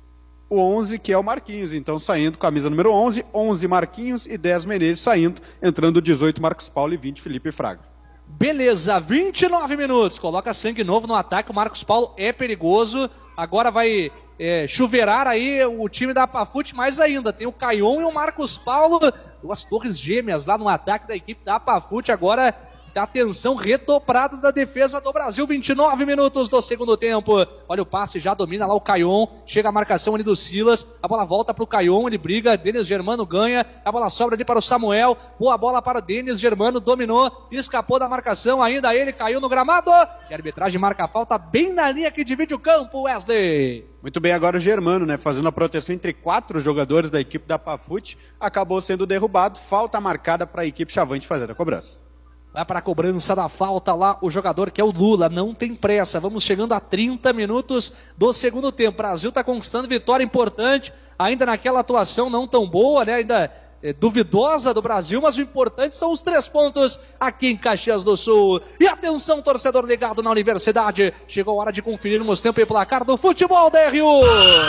O 11 que é o Marquinhos, então saindo camisa número 11, 11 Marquinhos e 10 Menezes saindo, entrando 18 Marcos Paulo e 20 Felipe Fraga. Beleza, 29 minutos, coloca sangue novo no ataque, o Marcos Paulo é perigoso, agora vai chuveirar aí o time da Pafute mais ainda, tem o Caion e o Marcos Paulo, duas torres gêmeas lá no ataque da equipe da Pafute, agora atenção redobrada da defesa do Brasil, 29 minutos do segundo tempo. Olha o passe, já domina lá o Caion, chega a marcação ali do Silas, a bola volta para o Caion, ele briga, Denis Germano ganha, a bola sobra ali para o Samuel, boa bola para o Denis Germano, dominou, escapou da marcação, ainda ele caiu no gramado, e a arbitragem marca a falta bem na linha que divide o campo, Wesley. Muito bem, agora o Germano, né, fazendo a proteção entre 4 jogadores da equipe da Pafute, acabou sendo derrubado, falta marcada para a equipe Chavante fazer a cobrança. Vai para a cobrança da falta lá o jogador que é o Lula, não tem pressa, vamos chegando a 30 minutos do segundo tempo, o Brasil está conquistando vitória importante, ainda naquela atuação não tão boa, né, ainda duvidosa do Brasil, mas o importante são os 3 pontos aqui em Caxias do Sul. E atenção, torcedor ligado na Universidade, chegou a hora de conferirmos tempo e placar do futebol da RU.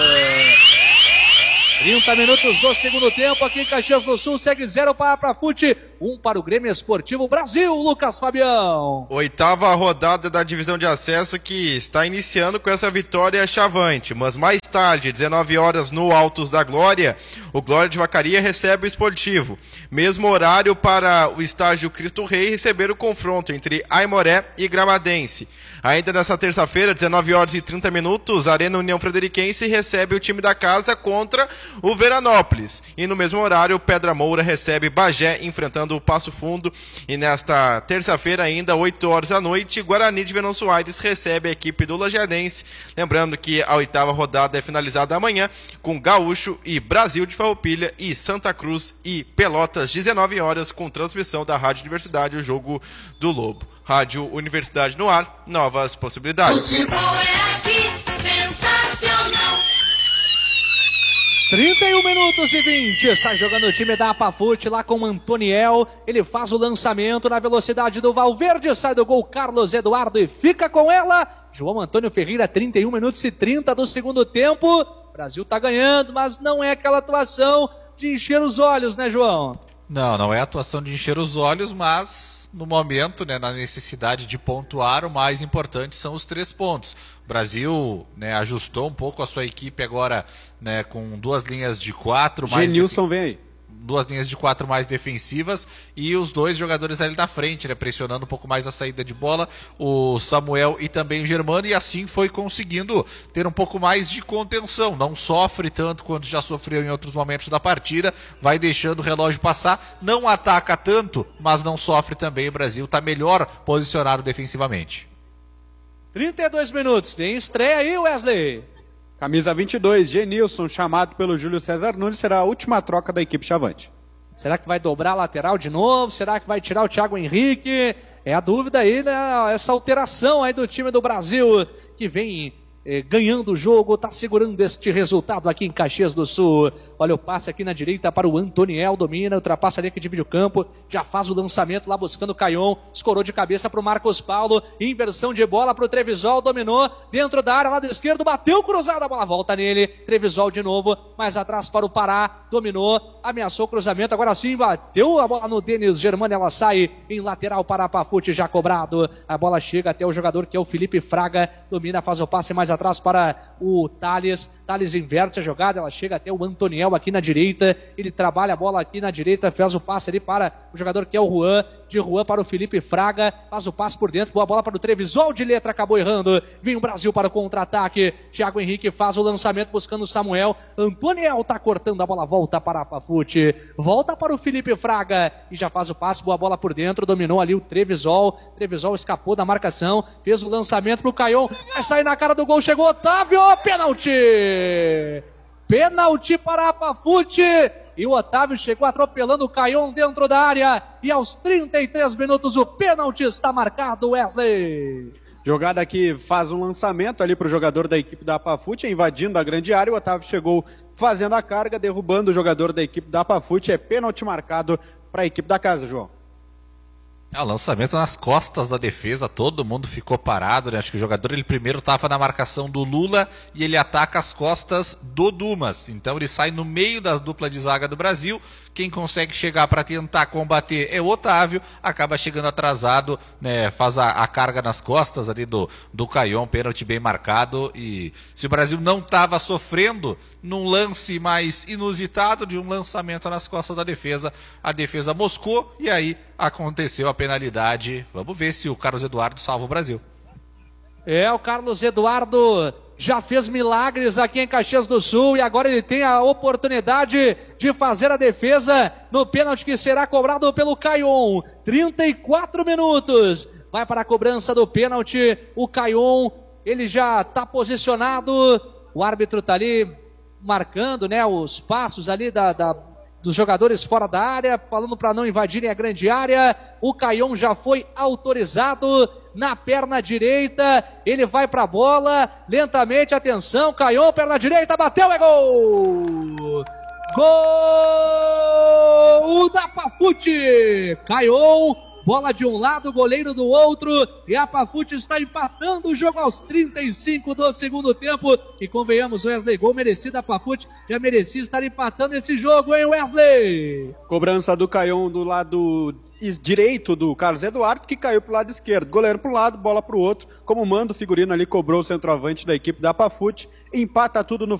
30 minutos do segundo tempo aqui em Caxias do Sul, segue 0 para a Pafute, 1 para o Grêmio Esportivo Brasil, Lucas Fabião. 8ª rodada da divisão de acesso que está iniciando com essa vitória chavante, mas mais tarde, 19 horas no Altos da Glória, o Glória de Vacaria recebe o Esportivo. Mesmo horário para o estádio Cristo Rei receber o confronto entre Aimoré e Gramadense. Ainda nessa terça-feira, 19 horas e 30 minutos, Arena União Frederiquense recebe o time da casa contra o Veranópolis. E no mesmo horário, Pedra Moura recebe Bagé, enfrentando o Passo Fundo. E nesta terça-feira, ainda 8 horas da noite, Guarani de Venão Soares recebe a equipe do Lajadense. Lembrando que a 8ª rodada é finalizada amanhã com Gaúcho e Brasil de Farroupilha e Santa Cruz e Pelotas, 19 horas, com transmissão da Rádio Universidade, o jogo do Lobo. Rádio Universidade no ar, novas possibilidades. Futebol é aqui, sensacional. 31 minutos e 20, sai jogando o time da Pafute lá com o Antoniel, ele faz o lançamento na velocidade do Valverde, sai do gol Carlos Eduardo e fica com ela, João Antônio Ferreira, 31 minutos e 30 do segundo tempo, o Brasil tá ganhando, mas não é aquela atuação de encher os olhos, né, João? Não é atuação de encher os olhos, mas no momento, né, na necessidade de pontuar, o mais importante são os 3 pontos. O Brasil, né, ajustou um pouco a sua equipe agora, né, com 2 linhas de 4. Genilson vem aí. 2 linhas de 4 mais defensivas e os 2 jogadores ali da frente, né, pressionando um pouco mais a saída de bola, o Samuel e também o Germano, e assim foi conseguindo ter um pouco mais de contenção, não sofre tanto quanto já sofreu em outros momentos da partida, vai deixando o relógio passar, não ataca tanto, mas não sofre também. O Brasil está melhor posicionado defensivamente. 32 minutos, tem estreia aí, Wesley. Camisa 22, Genilson, chamado pelo Júlio César Nunes, será a última troca da equipe Chavante. Será que vai dobrar a lateral de novo? Será que vai tirar o Thiago Henrique? É a dúvida aí, né? Essa alteração aí do time do Brasil que vem ganhando o jogo, está segurando este resultado aqui em Caxias do Sul. Olha o passe aqui na direita para o Antoniel, domina, ultrapassa ali que divide o campo, já faz o lançamento lá buscando o Caion, escorou de cabeça para o Marcos Paulo, inversão de bola para o Trevisol, dominou, dentro da área, lado esquerdo, bateu cruzado, a bola volta nele, Trevisol de novo, mais atrás para o Pará, dominou, ameaçou o cruzamento, agora sim, bateu a bola no Denis Germano, ela sai em lateral para a Pafute, já cobrado, a bola chega até o jogador que é o Felipe Fraga, domina, faz o passe mais atrás para o Thales inverte a jogada, ela chega até o Antoniel aqui na direita, ele trabalha a bola aqui na direita, faz o passe ali para o jogador que é o Juan, de Juan para o Felipe Fraga, faz o passe por dentro, boa bola para o Trevisol de letra, acabou errando, vem o Brasil para o contra-ataque, Thiago Henrique faz o lançamento buscando o Samuel, Antoniel tá cortando a bola, volta para a Pafute, volta para o Felipe Fraga, e já faz o passe, boa bola por dentro, dominou ali o Trevisol escapou da marcação, fez o lançamento pro Caion, vai sair na cara do gol, chegou Otávio, pênalti para a Pafute, e o Otávio chegou atropelando o Caion dentro da área, e aos 33 minutos o pênalti está marcado, Wesley. Jogada que faz um lançamento ali para o jogador da equipe da Pafute, invadindo a grande área, o Otávio chegou fazendo a carga, derrubando o jogador da equipe da Pafute, é pênalti marcado para a equipe da casa, João. O lançamento nas costas da defesa, todo mundo ficou parado, né? Acho que o jogador ele primeiro estava na marcação do Lula e ele ataca as costas do Dumas. Então ele sai no meio da dupla de zaga do Brasil. Quem consegue chegar para tentar combater é o Otávio, acaba chegando atrasado, né? Faz a carga nas costas ali do Caion, pênalti bem marcado. E se o Brasil não estava sofrendo num lance mais inusitado de um lançamento nas costas da defesa, a defesa moscou e aí aconteceu a penalidade. Vamos ver se o Carlos Eduardo salva o Brasil. O Carlos Eduardo já fez milagres aqui em Caxias do Sul e agora ele tem a oportunidade de fazer a defesa no pênalti que será cobrado pelo Caion. 34 minutos. Vai para a cobrança do pênalti. O Caion, ele já está posicionado. O árbitro está ali marcando, né, os passos ali dos jogadores fora da área, falando para não invadirem a grande área. O Caion já foi autorizado na perna direita, ele vai para a bola, lentamente, atenção, Caion, perna direita, bateu, é gol! Gol da Pafute! Caion, bola de um lado, goleiro do outro, e a Pafute está empatando o jogo aos 35 do segundo tempo, e convenhamos, Wesley, gol merecido, a Pafute já merecia estar empatando esse jogo, hein, Wesley? Cobrança do Caion do lado direito do Carlos Eduardo, que caiu pro lado esquerdo, goleiro pro lado, bola pro outro, como manda o figurino ali, cobrou o centroavante da equipe da Pafute, empata tudo no